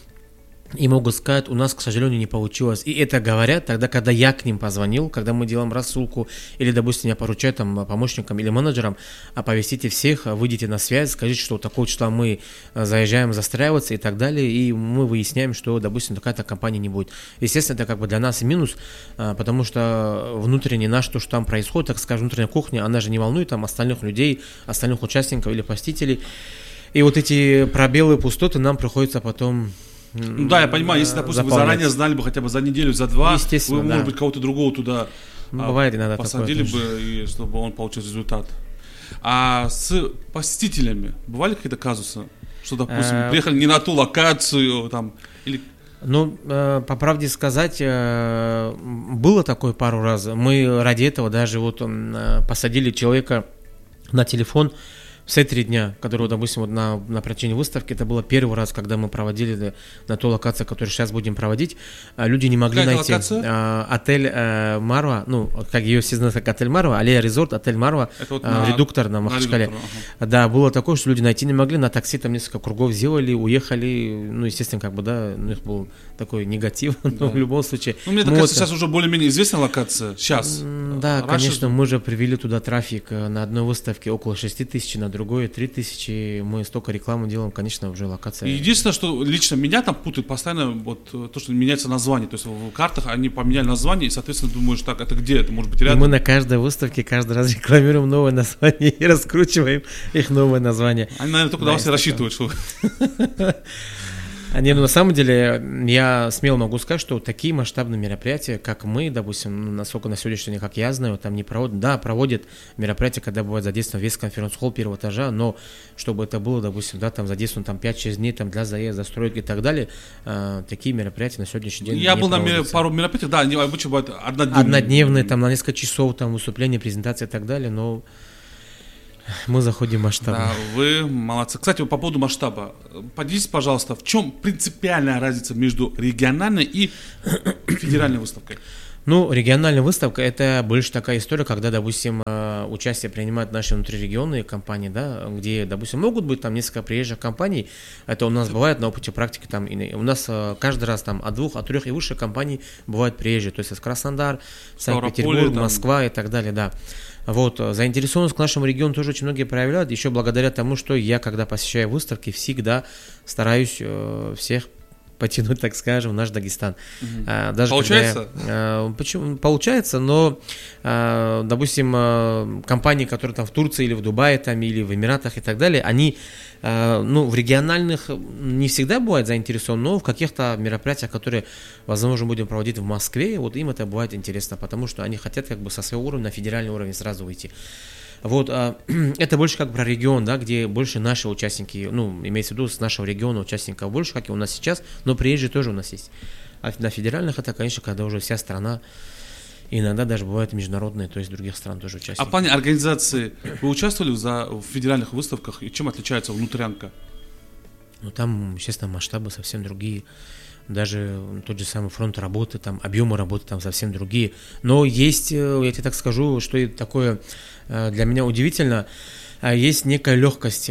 [SPEAKER 6] и могут сказать, у нас, к сожалению, не получилось. И это говорят тогда, когда я к ним позвонил, когда мы делаем рассылку, или, допустим, я поручаю там помощникам или менеджерам, оповестите всех, выйдите на связь, скажите, что такого числа мы заезжаем застраиваться и так далее, и мы выясняем, что, допустим, такая-то компания не будет. Естественно, это как бы для нас минус, потому что внутренне наш, то, что там происходит, так скажем, внутренняя кухня, она же не волнует там остальных людей, остальных участников или посетителей. И вот эти пробелы, пустоты нам приходится потом...
[SPEAKER 5] Ну да, я понимаю, если, допустим, вы заранее знали бы хотя бы за неделю, за 2, вы,
[SPEAKER 6] да,
[SPEAKER 5] может быть, кого-то другого туда
[SPEAKER 6] бывает иногда
[SPEAKER 5] посадили бы, и чтобы он получил результат. А с посетителями бывали какие-то казусы? Что, допустим, приехали не на ту локацию, там, или...
[SPEAKER 6] Ну, по правде сказать, было такое пару раз. Мы ради этого даже вот посадили человека на телефон. Все 3 дня, которые, допустим, вот на причине выставки, это было первый раз, когда мы проводили на ту локацию, которую сейчас будем проводить, люди не могли найти. Отель Марва, ну, как ее все знают, как отель Марва, Аллея Резорт, отель Марва, вот редуктор на Махачкале. Да, было такое, что люди найти не могли, на такси там несколько кругов сделали, уехали, ну, естественно, как бы, да, у них был такой негатив, но в любом случае.
[SPEAKER 5] Ну, мне кажется, сейчас уже более-менее известная локация, сейчас.
[SPEAKER 6] Да, конечно, мы же привели туда трафик на одной выставке около 6 тысяч, на другое 3000, мы столько рекламы делаем, конечно, уже локация.
[SPEAKER 5] Единственное, что лично меня там путает постоянно, вот то, что меняется название, то есть в картах они поменяли название, и, соответственно, думаешь, так, это где, это может быть рядом?
[SPEAKER 6] И мы на каждой выставке каждый раз рекламируем новое название и раскручиваем их новое название.
[SPEAKER 5] Они, наверное, только на вас и рассчитывают, что...
[SPEAKER 6] Не, ну на самом деле, я смело могу сказать, что такие масштабные мероприятия, как мы, допустим, насколько на сегодняшний день, как я знаю, там не проводят, да, проводят мероприятия, когда бывает задействован весь конференц-холл первого этажа, но чтобы это было, допустим, да, там задействован там 5-6 дней там для заезда, застройки и так далее, такие мероприятия на сегодняшний день
[SPEAKER 5] я
[SPEAKER 6] не
[SPEAKER 5] был
[SPEAKER 6] проводятся.
[SPEAKER 5] На пару мероприятий, да, они обычно бывают однодневные.
[SPEAKER 6] Однодневные, там на несколько часов, там выступления, презентации и так далее, но... Мы заходим масштабно.
[SPEAKER 5] Да, вы молодцы. Кстати, по поводу масштаба. Поделитесь, пожалуйста, в чем принципиальная разница между региональной и федеральной выставкой?
[SPEAKER 6] Ну, региональная выставка — это больше такая история, когда, допустим, участие принимают наши внутрирегионные компании, да, где, допустим, могут быть там несколько приезжих компаний. Это у нас бывает на опыте практики. Там, у нас каждый раз там от 2, от 3 и выше компаний бывают приезжие. То есть это Краснодар, Санкт-Петербург, Москва и так далее, да. Вот, заинтересованность к нашему региону тоже очень многие проявляют, еще благодаря тому, что я, когда посещаю выставки, всегда стараюсь всех потянуть, так скажем, в наш Дагестан.
[SPEAKER 5] Даже получается?
[SPEAKER 6] Почему? Получается, но, допустим, компании, которые там в Турции или в Дубае, там, или в Эмиратах и так далее, они, ну, в региональных не всегда бывают заинтересованы, но в каких-то мероприятиях, которые, возможно, будем проводить в Москве, вот им это бывает интересно, потому что они хотят как бы со своего уровня на федеральный уровень сразу выйти. Вот, это больше как про регион, да, где больше наши участники, ну, имеется в виду с нашего региона участников больше, как и у нас сейчас, но приезжие тоже у нас есть. А на федеральных это, конечно, когда уже вся страна, иногда даже бывают международные, то есть других стран тоже участники.
[SPEAKER 5] А в плане организации вы участвовали в федеральных выставках, и чем отличается внутрянка?
[SPEAKER 6] Ну, там, естественно, масштабы совсем другие. Даже тот же самый фронт работы, там объемы работы там совсем другие. Но есть, я тебе так скажу, что и такое для меня удивительно, есть некая легкость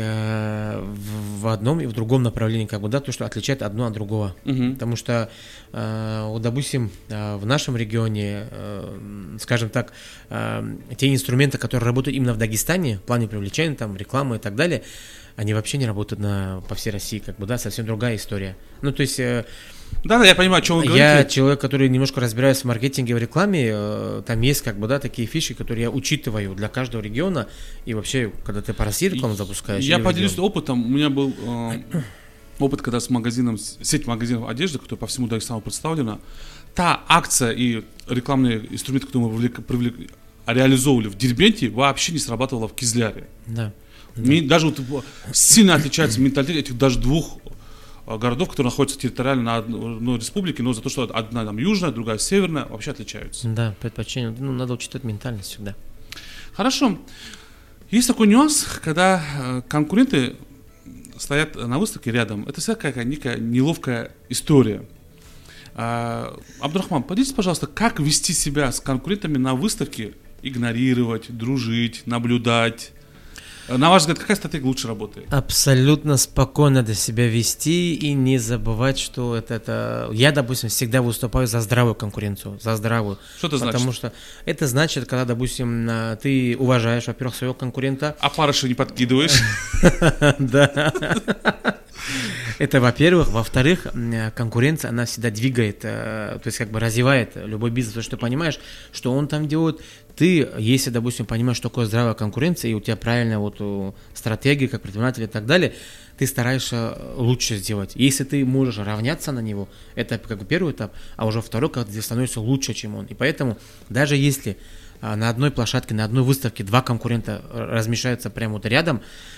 [SPEAKER 6] в одном и в другом направлении, как бы, да, то, что отличает одно от другого. Потому что, вот, допустим, в нашем регионе, скажем так, те инструменты, которые работают именно в Дагестане, в плане привлечения, там, рекламы и так далее, они вообще не работают по всей России, как бы, да, совсем другая история. Ну, то есть...
[SPEAKER 5] Да, я понимаю, о чем вы говорите.
[SPEAKER 6] Я человек, который немножко разбираюсь в маркетинге, в рекламе, там есть, как бы, да, такие фишки, которые я учитываю для каждого региона, и вообще, когда ты по России рекламу запускаешь...
[SPEAKER 5] Я поделюсь опытом, у меня был опыт, когда с магазином, сеть магазинов одежды, которая по всему Дагестану представлена, та акция и рекламные инструменты, которые мы реализовывали в Дербенте, вообще не срабатывала в Кизляре.
[SPEAKER 6] Да.
[SPEAKER 5] Даже вот сильно отличается менталитет этих даже двух городов, которые находятся территориально на одной республике, но за то, что одна там южная, другая северная, вообще отличаются.
[SPEAKER 6] Да, предпочтение. Ну, надо учитывать ментальность всегда.
[SPEAKER 5] Хорошо. Есть такой нюанс, когда конкуренты стоят на выставке рядом. Это всегда какая-то некая неловкая история. Абдурахман, поделитесь, пожалуйста, как вести себя с конкурентами на выставке, игнорировать, дружить, наблюдать. На ваш взгляд, какая стратегия лучше работает?
[SPEAKER 6] Абсолютно спокойно надо себя вести и не забывать, что это... Я, допустим, всегда выступаю за здравую конкуренцию, за здравую.
[SPEAKER 5] Что это значит?
[SPEAKER 6] Потому что это значит, когда, допустим, ты уважаешь, во-первых, своего конкурента.
[SPEAKER 5] А парыши не подкидываешь?
[SPEAKER 6] Да. Это, во-первых. Во-вторых, конкуренция, она всегда двигает, то есть как бы развивает любой бизнес, потому что ты понимаешь, что он там делает. Ты, если, допустим, понимаешь, что такое здравая конкуренция, и у тебя правильная вот стратегия, как предприниматель и так далее, ты стараешься лучше сделать. Если ты можешь равняться на него, это как бы первый этап, а уже второй, когда ты становишься лучше, чем он. И поэтому, даже если на одной площадке, на одной выставке два конкурента размещаются прямо вот рядом,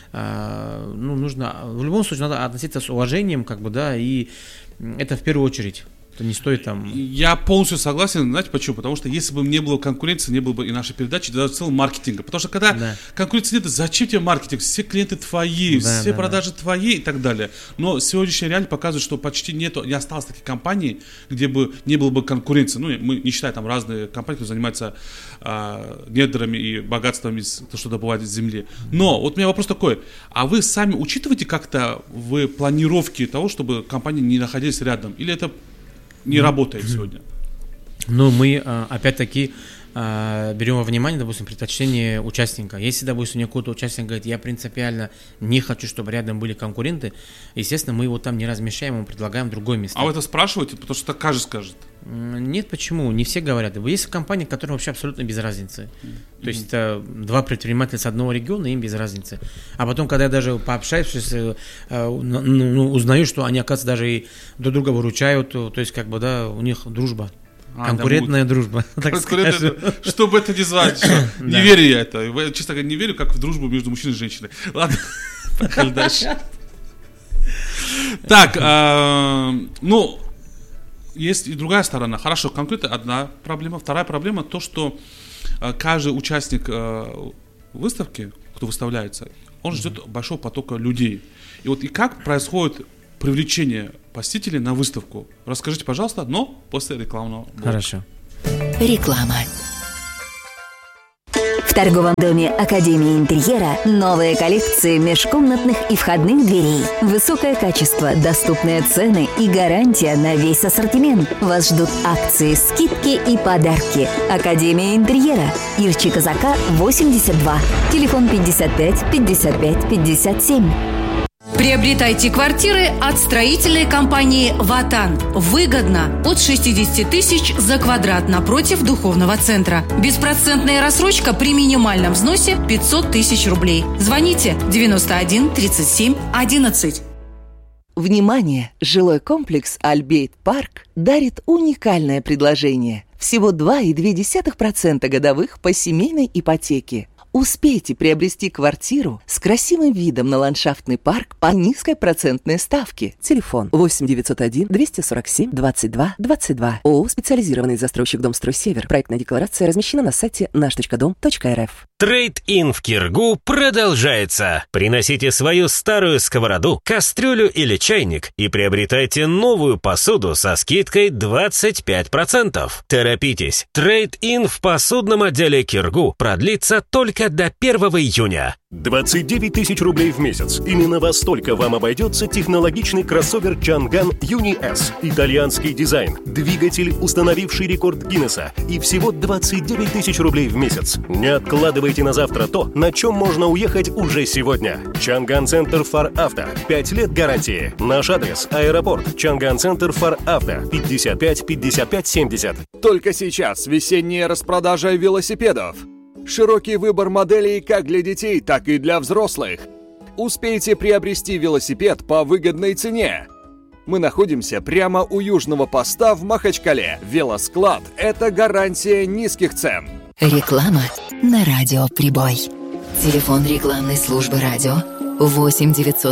[SPEAKER 6] ну, нужно, в любом случае, надо относиться с уважением, как бы, да, и это в первую очередь. То не стоит там...
[SPEAKER 5] Я полностью согласен, знаете почему? Потому что если бы не было конкуренции, не было бы и нашей передачи, даже в целом маркетинга. Потому что когда конкуренции нет, зачем тебе маркетинг? Все клиенты твои, все продажи твои и так далее. Но сегодняшняя реальность показывает, что почти не осталось таких компаний, где бы не было бы конкуренции. Ну, мы не считаем там разные компании, которые занимаются недрами и богатством, то, что добывают из земли. Но вот у меня вопрос такой. А вы сами учитываете как-то в планировке того, чтобы компании не находились рядом? Или это не работает сегодня?
[SPEAKER 6] Ну, мы, опять-таки, берем во внимание, допустим, предпочтение участника. Если, допустим, какой-то участник говорит, я принципиально не хочу, чтобы рядом были конкуренты, естественно, мы его там не размещаем, мы предлагаем другое место.
[SPEAKER 5] А вы это спрашиваете, потому что так каждый скажет?
[SPEAKER 6] Нет, почему? Не все говорят. Есть компании, которым вообще абсолютно без разницы. То есть это два предпринимателя с одного региона, им без разницы. А потом, когда я даже пообщаюсь, узнаю, что они, оказывается, даже и друг друга выручают, то есть, как бы, да, у них дружба. Конкурентная дружба.
[SPEAKER 5] Чтобы это не звать. Не верю я это. Честно говоря, не верю, как в дружбу между мужчиной и женщиной. Ладно, поехали дальше. Так, ну, есть и другая сторона. Хорошо, конкретно одна проблема. Вторая проблема то, что каждый участник выставки кто выставляется, он ждет большого потока людей. И вот и как происходит привлечение посетителей на выставку? Расскажите, пожалуйста, но после рекламного блока.
[SPEAKER 6] Хорошо.
[SPEAKER 7] Реклама. В торговом доме Академии интерьера новые коллекции межкомнатных и входных дверей. Высокое качество, доступные цены и гарантия на весь ассортимент. Вас ждут акции, скидки и подарки. Академия интерьера. Ирчи Казака, 82. Телефон 55 55 57.
[SPEAKER 14] Приобретайте квартиры от строительной компании «Ватан». Выгодно от 60 тысяч за квадрат напротив духовного центра. Беспроцентная рассрочка при минимальном взносе 500 тысяч рублей. Звоните 91 37 11.
[SPEAKER 15] Внимание! Жилой комплекс «Альбейт Парк» дарит уникальное предложение. Всего 2,2% годовых по семейной ипотеке. Успейте приобрести квартиру с красивым видом на ландшафтный парк по низкой процентной ставке. Телефон 8 901 247 22 22. ООО «Специализированный застройщик Домстрой Север». Проектная декларация размещена на сайте наш.дом.рф.
[SPEAKER 16] Трейд-ин в Киргу продолжается. Приносите свою старую сковороду, кастрюлю или чайник и приобретайте новую посуду со скидкой 25%. Торопитесь. Трейд-ин в посудном отделе Киргу продлится только до 1 июня.
[SPEAKER 17] 29 тысяч рублей в месяц. Именно во столько вам обойдется технологичный кроссовер Чанган Юни S. Итальянский дизайн, двигатель, установивший рекорд Гиннесса. И всего 29 тысяч рублей в месяц. Не откладывайте на завтра то, на чем можно уехать уже сегодня. Чанган Центр Фар Авто. 5 лет гарантии. Наш адрес – аэропорт. Чанган Центр Фар Авто. 55 55 70.
[SPEAKER 18] Только сейчас весенняя распродажа велосипедов. Широкий выбор моделей как для детей, так и для взрослых. Успейте приобрести велосипед по выгодной цене. Мы находимся прямо у южного поста в Махачкале. Велосклад – это гарантия низких цен.
[SPEAKER 7] Реклама на радио «Прибой». Телефон рекламной службы радио 8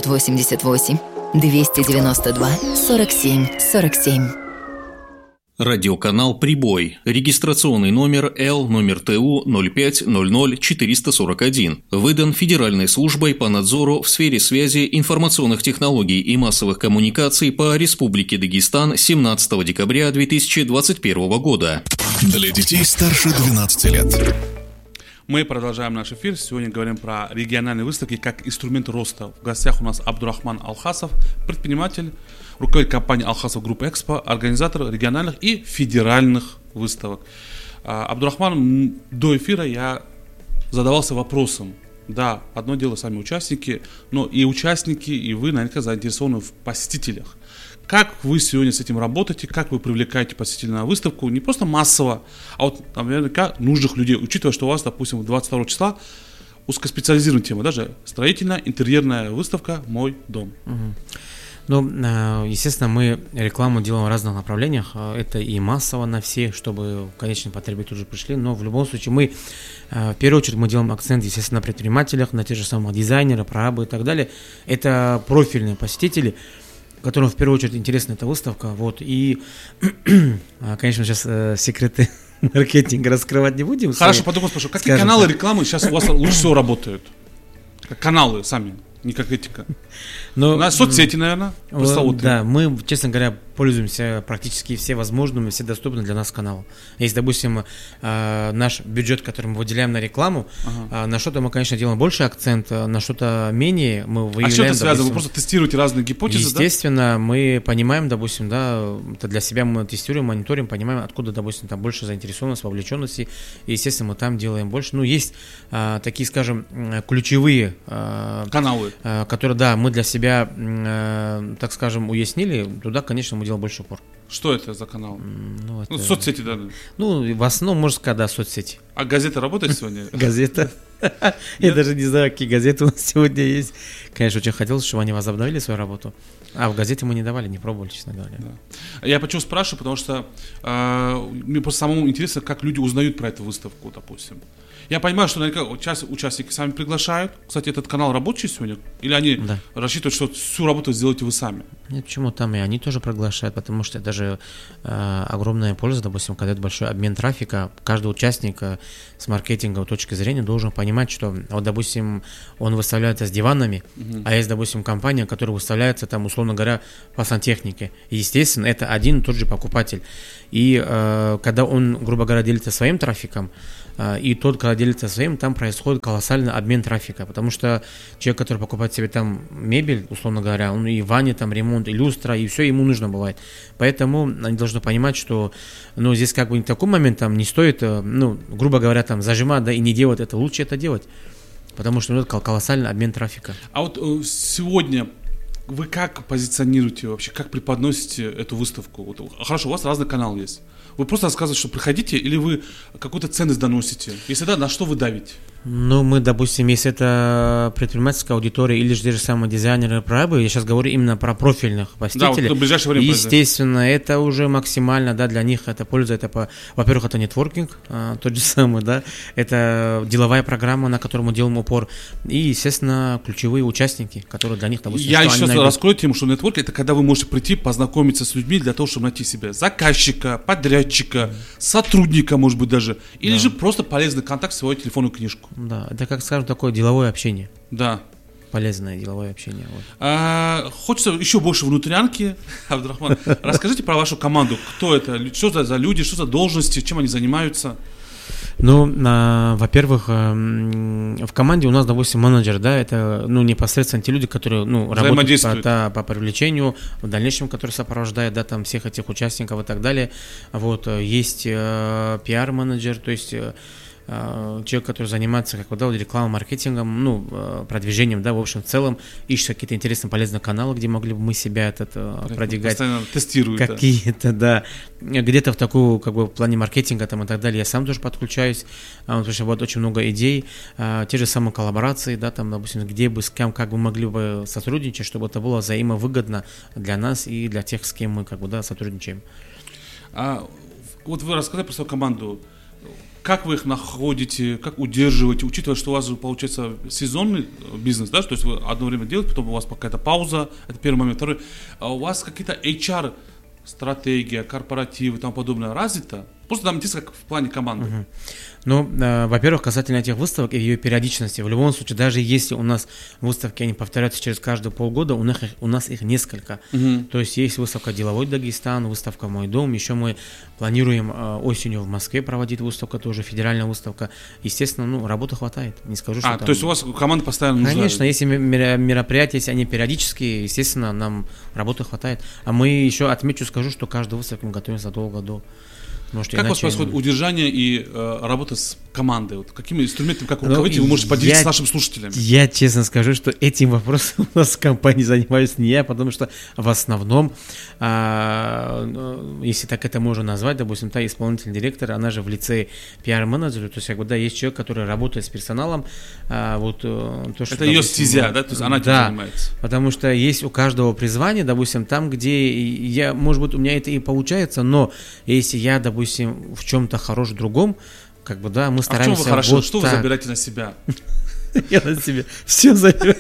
[SPEAKER 7] 988 292 47 47.
[SPEAKER 19] Радиоканал «Прибой». Регистрационный номер Л, номер ТУ 0500441. Выдан Федеральной службой по надзору в сфере связи, информационных технологий и массовых коммуникаций по Республике Дагестан 17 декабря 2021 года.
[SPEAKER 20] Для детей старше 12 лет.
[SPEAKER 5] Мы продолжаем наш эфир. Сегодня говорим про региональные выставки как инструмент роста. В гостях у нас Абдурахман Алхасов, предприниматель, руководитель компании Алхасов Групп Экспо, организатор региональных и федеральных выставок. Абдурахман, до эфира я задавался вопросом. Да, одно дело сами участники, но и участники, и вы наверняка заинтересованы в посетителях. Как вы сегодня с этим работаете, как вы привлекаете посетителей на выставку, не просто массово, а вот наверняка нужных людей, учитывая, что у вас, допустим, 22 числа узкоспециализированная тема, даже строительная, интерьерная выставка «Мой дом».
[SPEAKER 6] Ну, естественно, мы рекламу делаем в разных направлениях. Это и массово на все, чтобы конечные потребители уже пришли. Но в любом случае мы, в первую очередь, мы делаем акцент, естественно, на предпринимателях, на тех же самых дизайнеров, прорабы и так далее. Это профильные посетители, которым в первую очередь интересна эта выставка. Вот. И, конечно, сейчас секреты маркетинга раскрывать не будем.
[SPEAKER 5] Хорошо, потом спрошу, какие каналы рекламы сейчас у вас лучше всего работают? Как каналы сами, не как этика.
[SPEAKER 6] Но,
[SPEAKER 5] на соцсети, наверное, пресловутые.
[SPEAKER 6] Да, мы, честно говоря, пользуемся практически все возможными, все доступные для нас каналы. Если, допустим, наш бюджет, который мы выделяем на рекламу, на что-то мы, конечно, делаем больше акцент, на что-то менее мы выявляем. А что это
[SPEAKER 5] связано? Вы просто тестируете разные гипотезы,
[SPEAKER 6] естественно, мы понимаем, допустим, да, это для себя мы тестируем, мониторим, понимаем, откуда, допустим, там больше заинтересованность, вовлеченности, и, естественно, мы там делаем больше. Ну, есть такие, скажем, ключевые
[SPEAKER 5] каналы,
[SPEAKER 6] которые, да, мы для себя, так скажем, уяснили, туда, конечно, мы делаем больше упор.
[SPEAKER 5] Что это за канал? Ну, соцсети, да.
[SPEAKER 6] Ну, в основном, можно сказать, да, соцсети.
[SPEAKER 5] А газета работает сегодня?
[SPEAKER 6] Газета? Я даже не знаю, какие газеты у нас сегодня есть. Конечно, очень хотелось, чтобы они возобновили свою работу. А в газете мы не давали, не пробовали, честно говоря.
[SPEAKER 5] Я почему спрашиваю, потому что мне просто самому интересно, как люди узнают про эту выставку, допустим. Я понимаю, что наверняка участники сами приглашают. Кстати, этот канал рабочий сегодня? Или они рассчитывают, что всю работу сделаете вы сами?
[SPEAKER 6] Нет, почему? Там и они тоже приглашают, потому что это даже огромная польза, допустим, когда это большой обмен трафика. Каждый участник с маркетинговой точки зрения должен понимать, понимать, что, вот, допустим, он выставляется с диванами, а есть, допустим, компания, которая выставляется, там, условно говоря, по сантехнике. И, естественно, это один и тот же покупатель. И когда он, грубо говоря, делится своим трафиком, и тот, когда делится своим, там происходит колоссальный обмен трафика, потому что человек, который покупает себе там мебель, условно говоря, он и в ванне там ремонт, и люстра, и все ему нужно бывает. Поэтому они должны понимать, что, ну, здесь как бы в такой момент там не стоит, ну, грубо говоря, там зажимать, да, и не делать это, лучше это делать, потому что это колоссальный обмен трафика.
[SPEAKER 5] А вот сегодня вы как позиционируете вообще, как преподносите эту выставку? Вот, хорошо, у вас разный канал есть. Вы просто рассказываете, что приходите, или вы какую-то ценность доносите? Если да, на что вы давите?
[SPEAKER 6] Ну, мы, допустим, если это предпринимательская аудитория или же те же самые дизайнеры, прорабы, я сейчас говорю именно про профильных посетителей.
[SPEAKER 5] Да, вот в ближайшее время.
[SPEAKER 6] Естественно, это уже максимально, да, для них это польза, это, во-первых, это нетворкинг, тот же самый, да, это деловая программа, на которую мы делаем упор, и, естественно, ключевые участники, которые для них, допустим,
[SPEAKER 5] я еще раскрою тему, что нетворк — это когда вы можете прийти, познакомиться с людьми для того, чтобы найти себе заказчика, подрядчика, сотрудника, может быть, даже, или же просто полезный контакт в свою телефонную книжку.
[SPEAKER 6] Да, это, как скажем, такое деловое общение.
[SPEAKER 5] Да.
[SPEAKER 6] Полезное деловое общение. Вот.
[SPEAKER 5] Хочется еще больше внутрянки. Абдурахман, расскажите про вашу команду. Кто это? Что за люди, что за должности, чем они занимаются?
[SPEAKER 6] Ну, во-первых, в команде у нас, допустим, менеджер, да, это, ну, непосредственно те люди, которые, ну, работают по привлечению, в дальнейшем, которые сопровождают, да, там, всех этих участников и так далее. Вот, есть пиар-менеджер, то есть человек, который занимается, как бы, да, рекламой, маркетингом, ну, продвижением, да, в общем, в целом, ищет какие-то интересные, полезные каналы, где могли бы мы себя продвигать.
[SPEAKER 5] Постоянно тестируют.
[SPEAKER 6] Какие-то, да. Где-то в такую, как бы, в плане маркетинга там и так далее я сам тоже подключаюсь, потому что вот очень много идей, те же самые коллаборации, да, там, допустим, где бы, с кем, как бы могли бы сотрудничать, чтобы это было взаимовыгодно для нас и для тех, с кем мы, как бы, да, сотрудничаем.
[SPEAKER 5] Вот вы рассказали про свою команду. Как вы их находите, как удерживаете, учитывая, что у вас же получается сезонный бизнес, да, то есть вы одно время делаете, потом у вас какая-то пауза, это первый момент. Второй, у вас какие-то HR стратегия, корпоративы и тому подобное развито? Просто нам интересно, как в плане команды.
[SPEAKER 6] Ну, во-первых, касательно этих выставок и ее периодичности. В любом случае, даже если у нас выставки, они повторяются через каждые полгода, у нас их несколько. То есть есть выставка «Деловой Дагестан», выставка «Мой дом». Еще мы планируем осенью в Москве проводить выставку, тоже федеральная выставка. Естественно, ну, работы хватает. Не скажу, что
[SPEAKER 5] то есть у вас команда постоянно нужна?
[SPEAKER 6] Конечно, если мероприятия, если они периодические, естественно, нам работы хватает. А мы еще, отмечу, скажу, что каждую выставку мы готовимся задолго до.
[SPEAKER 5] Как у вас происходит удержание и работа с командой? Вот какими инструментами, как руководитель, вы можете поделиться с нашими слушателями?
[SPEAKER 6] Я честно скажу, что этим вопросом у нас в компании занимаюсь не я, потому что в основном, если так это можно назвать, допустим, та исполнительный директор, она же в лице пиар-менеджера, то есть, как бы, да, есть человек, который работает с персоналом. Вот, то, что,
[SPEAKER 5] это ее стезя, да? То есть она этим занимается.
[SPEAKER 6] Потому что есть у каждого призвание, допустим, там, где я, может быть, у меня это и получается, но если я, допустим, в чем-то хорош в другом, как бы, да, мы стараемся.
[SPEAKER 5] А в чем вы хорошо? Вот что вы забираете на себя?
[SPEAKER 6] Я на себя все забираю.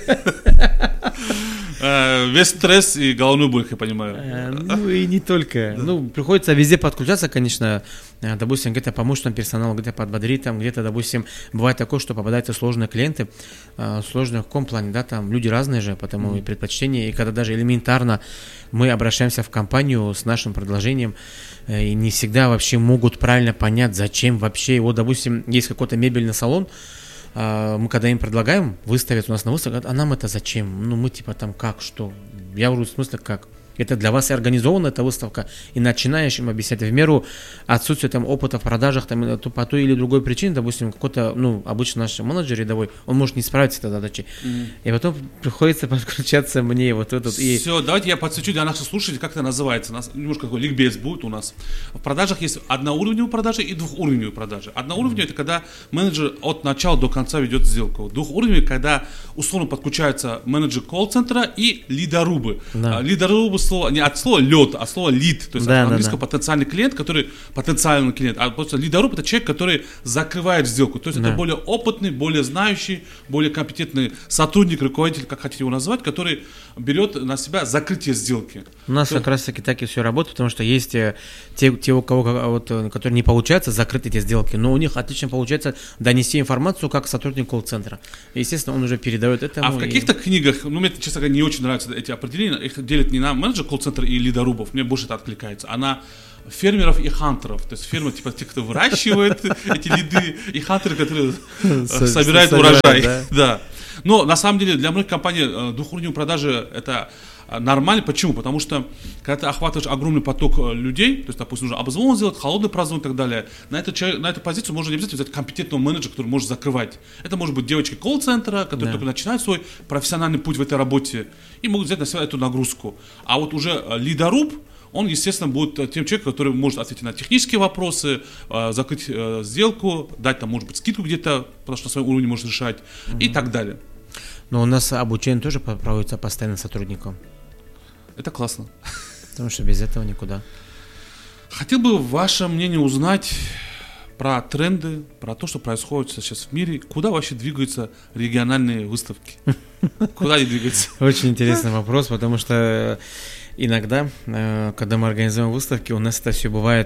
[SPEAKER 5] Весь стресс и головную боль, я понимаю.
[SPEAKER 6] Ну и не только. Ну, приходится везде подключаться, конечно. Допустим, где-то помочь нам персоналу, где-то подбодрить, там, где-то, допустим, бывает такое, что попадаются сложные клиенты, сложные в каком плане, да, там люди разные же, потому и предпочтения, и когда даже элементарно мы обращаемся в компанию с нашим предложением, и не всегда вообще могут правильно понять, зачем вообще. Вот, допустим, есть какой-то мебельный салон, мы когда им предлагаем выставить у нас на выставке, говорят, а нам это зачем? Ну, мы типа там как, что? Я говорю, в смысле как? Это для вас и организована эта выставка, и начинаешь им объяснять в меру отсутствия там опыта в продажах, там, по той или другой причине, допустим, какой-то, ну, обычно наш менеджер рядовой, он может не справиться с этой задачей, и потом приходится подключаться мне вот этот.
[SPEAKER 5] Все, давайте я подсвечу для наших слушателей, как это называется. У нас немножко какой ликбез будет у нас. В продажах есть одноуровневые продажи и двухуровневые продажи. Одноуровневые — это когда менеджер от начала до конца ведет сделку. Двухуровневые — когда условно подключаются менеджер колл-центра и лидорубы. Да. Лидорубы слово, не от слова лед, а слово лид, то есть
[SPEAKER 6] Да,
[SPEAKER 5] от английского
[SPEAKER 6] да.
[SPEAKER 5] потенциальный клиент, а просто лидоруб это человек, который закрывает сделку, то есть
[SPEAKER 6] Да.
[SPEAKER 5] это более опытный, более знающий, более компетентный сотрудник, руководитель, как хотите его назвать, который берет на себя закрытие сделки.
[SPEAKER 6] У нас как раз таки так и все работает, потому что есть те, у кого, которые не получается закрыть эти сделки, но у них отлично получается донести информацию как сотрудник колл-центра. Естественно, он уже передает это.
[SPEAKER 5] А в каких-то книгах, мне, честно говоря, не очень нравятся эти определения, их делят не на менеджер колл-центра и лидорубов, мне больше это откликается, а на фермеров и хантеров. То есть фермер, типа, те, кто выращивает эти лиды, и хантеры, которые собирают урожай. Да. Но на самом деле для многих компаний двухуровневые продажи это нормально. Почему? Потому что когда ты охватываешь огромный поток людей, то есть, допустим, нужно обзвон сделать, холодный прозвон и так далее, на эту позицию можно не обязательно взять компетентного менеджера, который может закрывать. Это может быть девочка колл-центра, которая только начинает свой профессиональный путь в этой работе, и могут взять на себя эту нагрузку. А вот уже лидоруб, он, естественно, будет тем человеком, который может ответить на технические вопросы, закрыть сделку, дать там, может быть, скидку где-то, потому что на своем уровне может решать, и так далее.
[SPEAKER 6] Но у нас обучение тоже проводится постоянно сотрудникам.
[SPEAKER 5] Это классно.
[SPEAKER 6] Потому что без этого никуда.
[SPEAKER 5] Хотел бы ваше мнение узнать про тренды, про то, что происходит сейчас в мире. Куда вообще двигаются региональные выставки? Куда они двигаются?
[SPEAKER 6] Очень интересный вопрос, потому что иногда, когда мы организуем выставки, у нас это все бывает,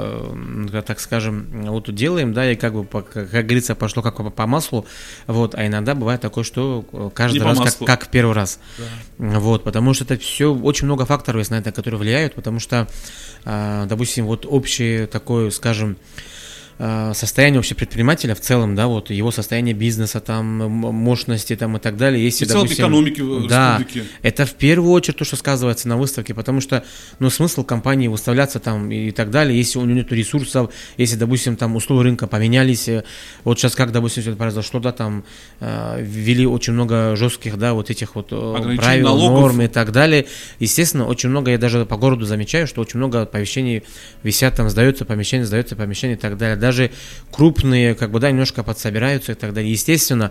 [SPEAKER 6] так скажем, вот делаем, да, и как бы, как говорится, пошло как по маслу, вот, а иногда бывает такое, что каждый раз как в первый раз, да. Вот, потому что это все, очень много факторов есть на это, которые влияют, потому что, допустим, вот общее такое, скажем, состояние вообще предпринимателя в целом, да, вот его состояние бизнеса, там, мощности, там, и так далее. Если,
[SPEAKER 5] в целом экономики в республике.
[SPEAKER 6] Это в первую очередь то, что сказывается на выставке, потому что, ну, смысл компании выставляться там и так далее, если у нее нет ресурсов, если, допустим, там условия рынка поменялись, вот сейчас как, допустим, все это произошло, да, там ввели очень много жестких, да, вот этих вот правил, налогов, норм и так далее. Естественно, очень много, я даже по городу замечаю, что очень много помещений висят, там, сдается помещение и так далее. Даже крупные, как бы, да, немножко подсобираются и так далее. Естественно,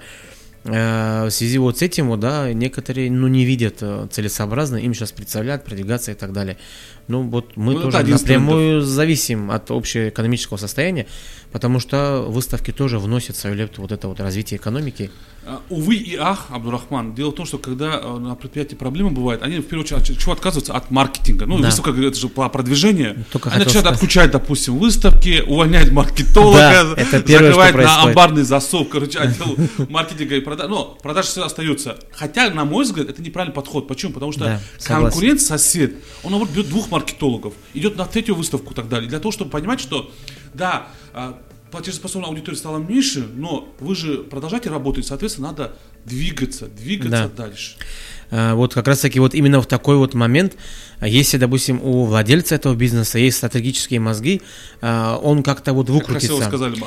[SPEAKER 6] в связи вот с этим, вот, да, некоторые, ну, не видят целесообразно им сейчас представлять, продвигаться и так далее. Ну, вот мы тоже напрямую зависим от общего экономического состояния, потому что выставки тоже вносят свою лепту вот это вот развитие экономики.
[SPEAKER 5] Увы и ах, Абдурахман, дело в том, что когда на предприятии проблемы бывают, они в первую очередь чего отказываются? От маркетинга. Ну, да. Выставка, это же по продвижению. Они начинают отключать, допустим, выставки, увольнять маркетолога,
[SPEAKER 6] да,
[SPEAKER 5] закрывать на амбарный засов, короче, отдел маркетинга и продаж. Но продажи все остаются. Хотя, на мой взгляд, это неправильный подход. Почему? Потому что конкурент, сосед, он, наоборот, берет двух маркетологов, идет на третью выставку и так далее. Для того, чтобы понимать, что, да, платежеспособная аудитория стала меньше, но вы же продолжаете работать, соответственно, надо двигаться дальше.
[SPEAKER 6] Вот как раз таки вот именно в такой вот момент, если, допустим, у владельца этого бизнеса есть стратегические мозги, он как-то вот выкрутится.
[SPEAKER 5] Как красиво сказали.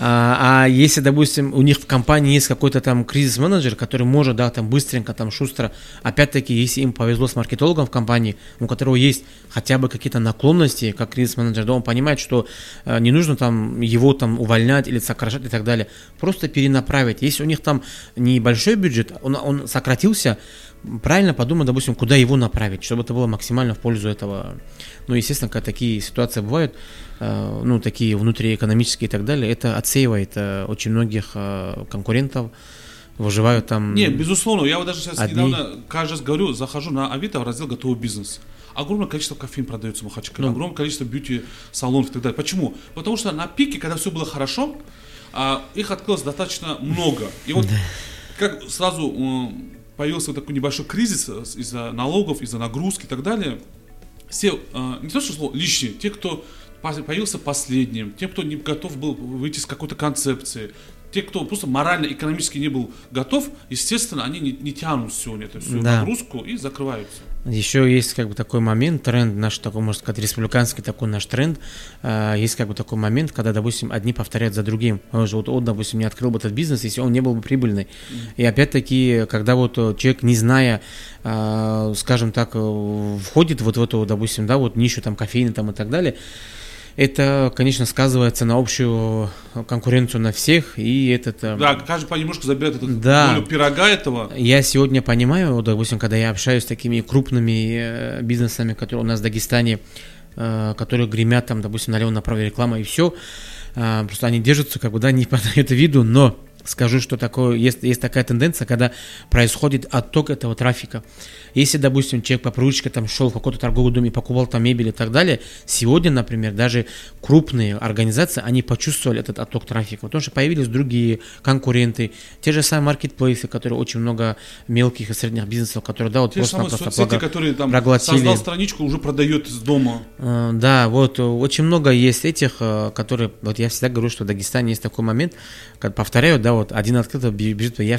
[SPEAKER 6] А если, допустим, у них в компании есть какой-то там кризис-менеджер, который может, да, там быстренько, там шустро, опять-таки, если им повезло с маркетологом в компании, у которого есть хотя бы какие-то наклонности, как кризис-менеджер, да, он понимает, что не нужно там его там увольнять или сокращать и так далее, просто перенаправить. Если у них там небольшой бюджет, он сократился, правильно подумать, допустим, куда его направить, чтобы это было максимально в пользу этого. Ну, естественно, когда такие ситуации бывают, ну, такие внутриэкономические и так далее, это отсеивает очень многих конкурентов, выживают там.
[SPEAKER 5] Нет, безусловно, я вот даже сейчас недавно, каждый раз говорю, захожу на Авито в раздел «Готовый бизнес». Огромное количество кофеин продается в Махачкале, огромное количество бьюти-салонов и так далее. Почему? Потому что на пике, когда все было хорошо, их открылось достаточно много. И вот как сразу появился вот такой небольшой кризис из-за налогов, из-за нагрузки и так далее. Все, не то что слово, лишние, те, кто появился последним, те, кто не готов был выйти с какой-то концепции, те, кто просто морально, экономически не был готов, естественно, они не тянут сегодня эту всю нагрузку и закрываются.
[SPEAKER 6] Еще есть как бы такой момент, тренд наш такой, можно сказать, республиканский такой наш тренд. Есть как бы такой момент, когда, допустим, одни повторяют за другим. Вот он, допустим, не открыл бы этот бизнес, если он не был бы прибыльный. И опять-таки, когда вот человек, не зная, скажем так, входит вот в эту, допустим, да, вот нишу там кофеина там и так далее, это, конечно, сказывается на общую конкуренцию на всех, и этот...
[SPEAKER 5] Да, каждый понемножку забирает эту
[SPEAKER 6] да,
[SPEAKER 5] долю пирога этого.
[SPEAKER 6] Я сегодня понимаю, допустим, когда я общаюсь с такими крупными бизнесами, которые у нас в Дагестане, которые гремят там, допустим, налево-направо реклама и все, просто они держатся, как бы, да, не подают виду, но скажу, что такое, есть такая тенденция, когда происходит отток этого трафика. Если, допустим, человек по привычке там шел в какой-то торговый дом и покупал там мебель и так далее, сегодня, например, даже крупные организации, они почувствовали этот отток трафика, потому что появились другие конкуренты, те же самые маркетплейсы, которые очень много мелких и средних бизнесов, которые, да, вот
[SPEAKER 5] те же самые соцсети, которые там создал страничку, уже продает из дома.
[SPEAKER 6] Да, вот очень много есть этих, которые, вот я всегда говорю, что в Дагестане есть такой момент, когда, повторяю, да, вот один открыто бежит, я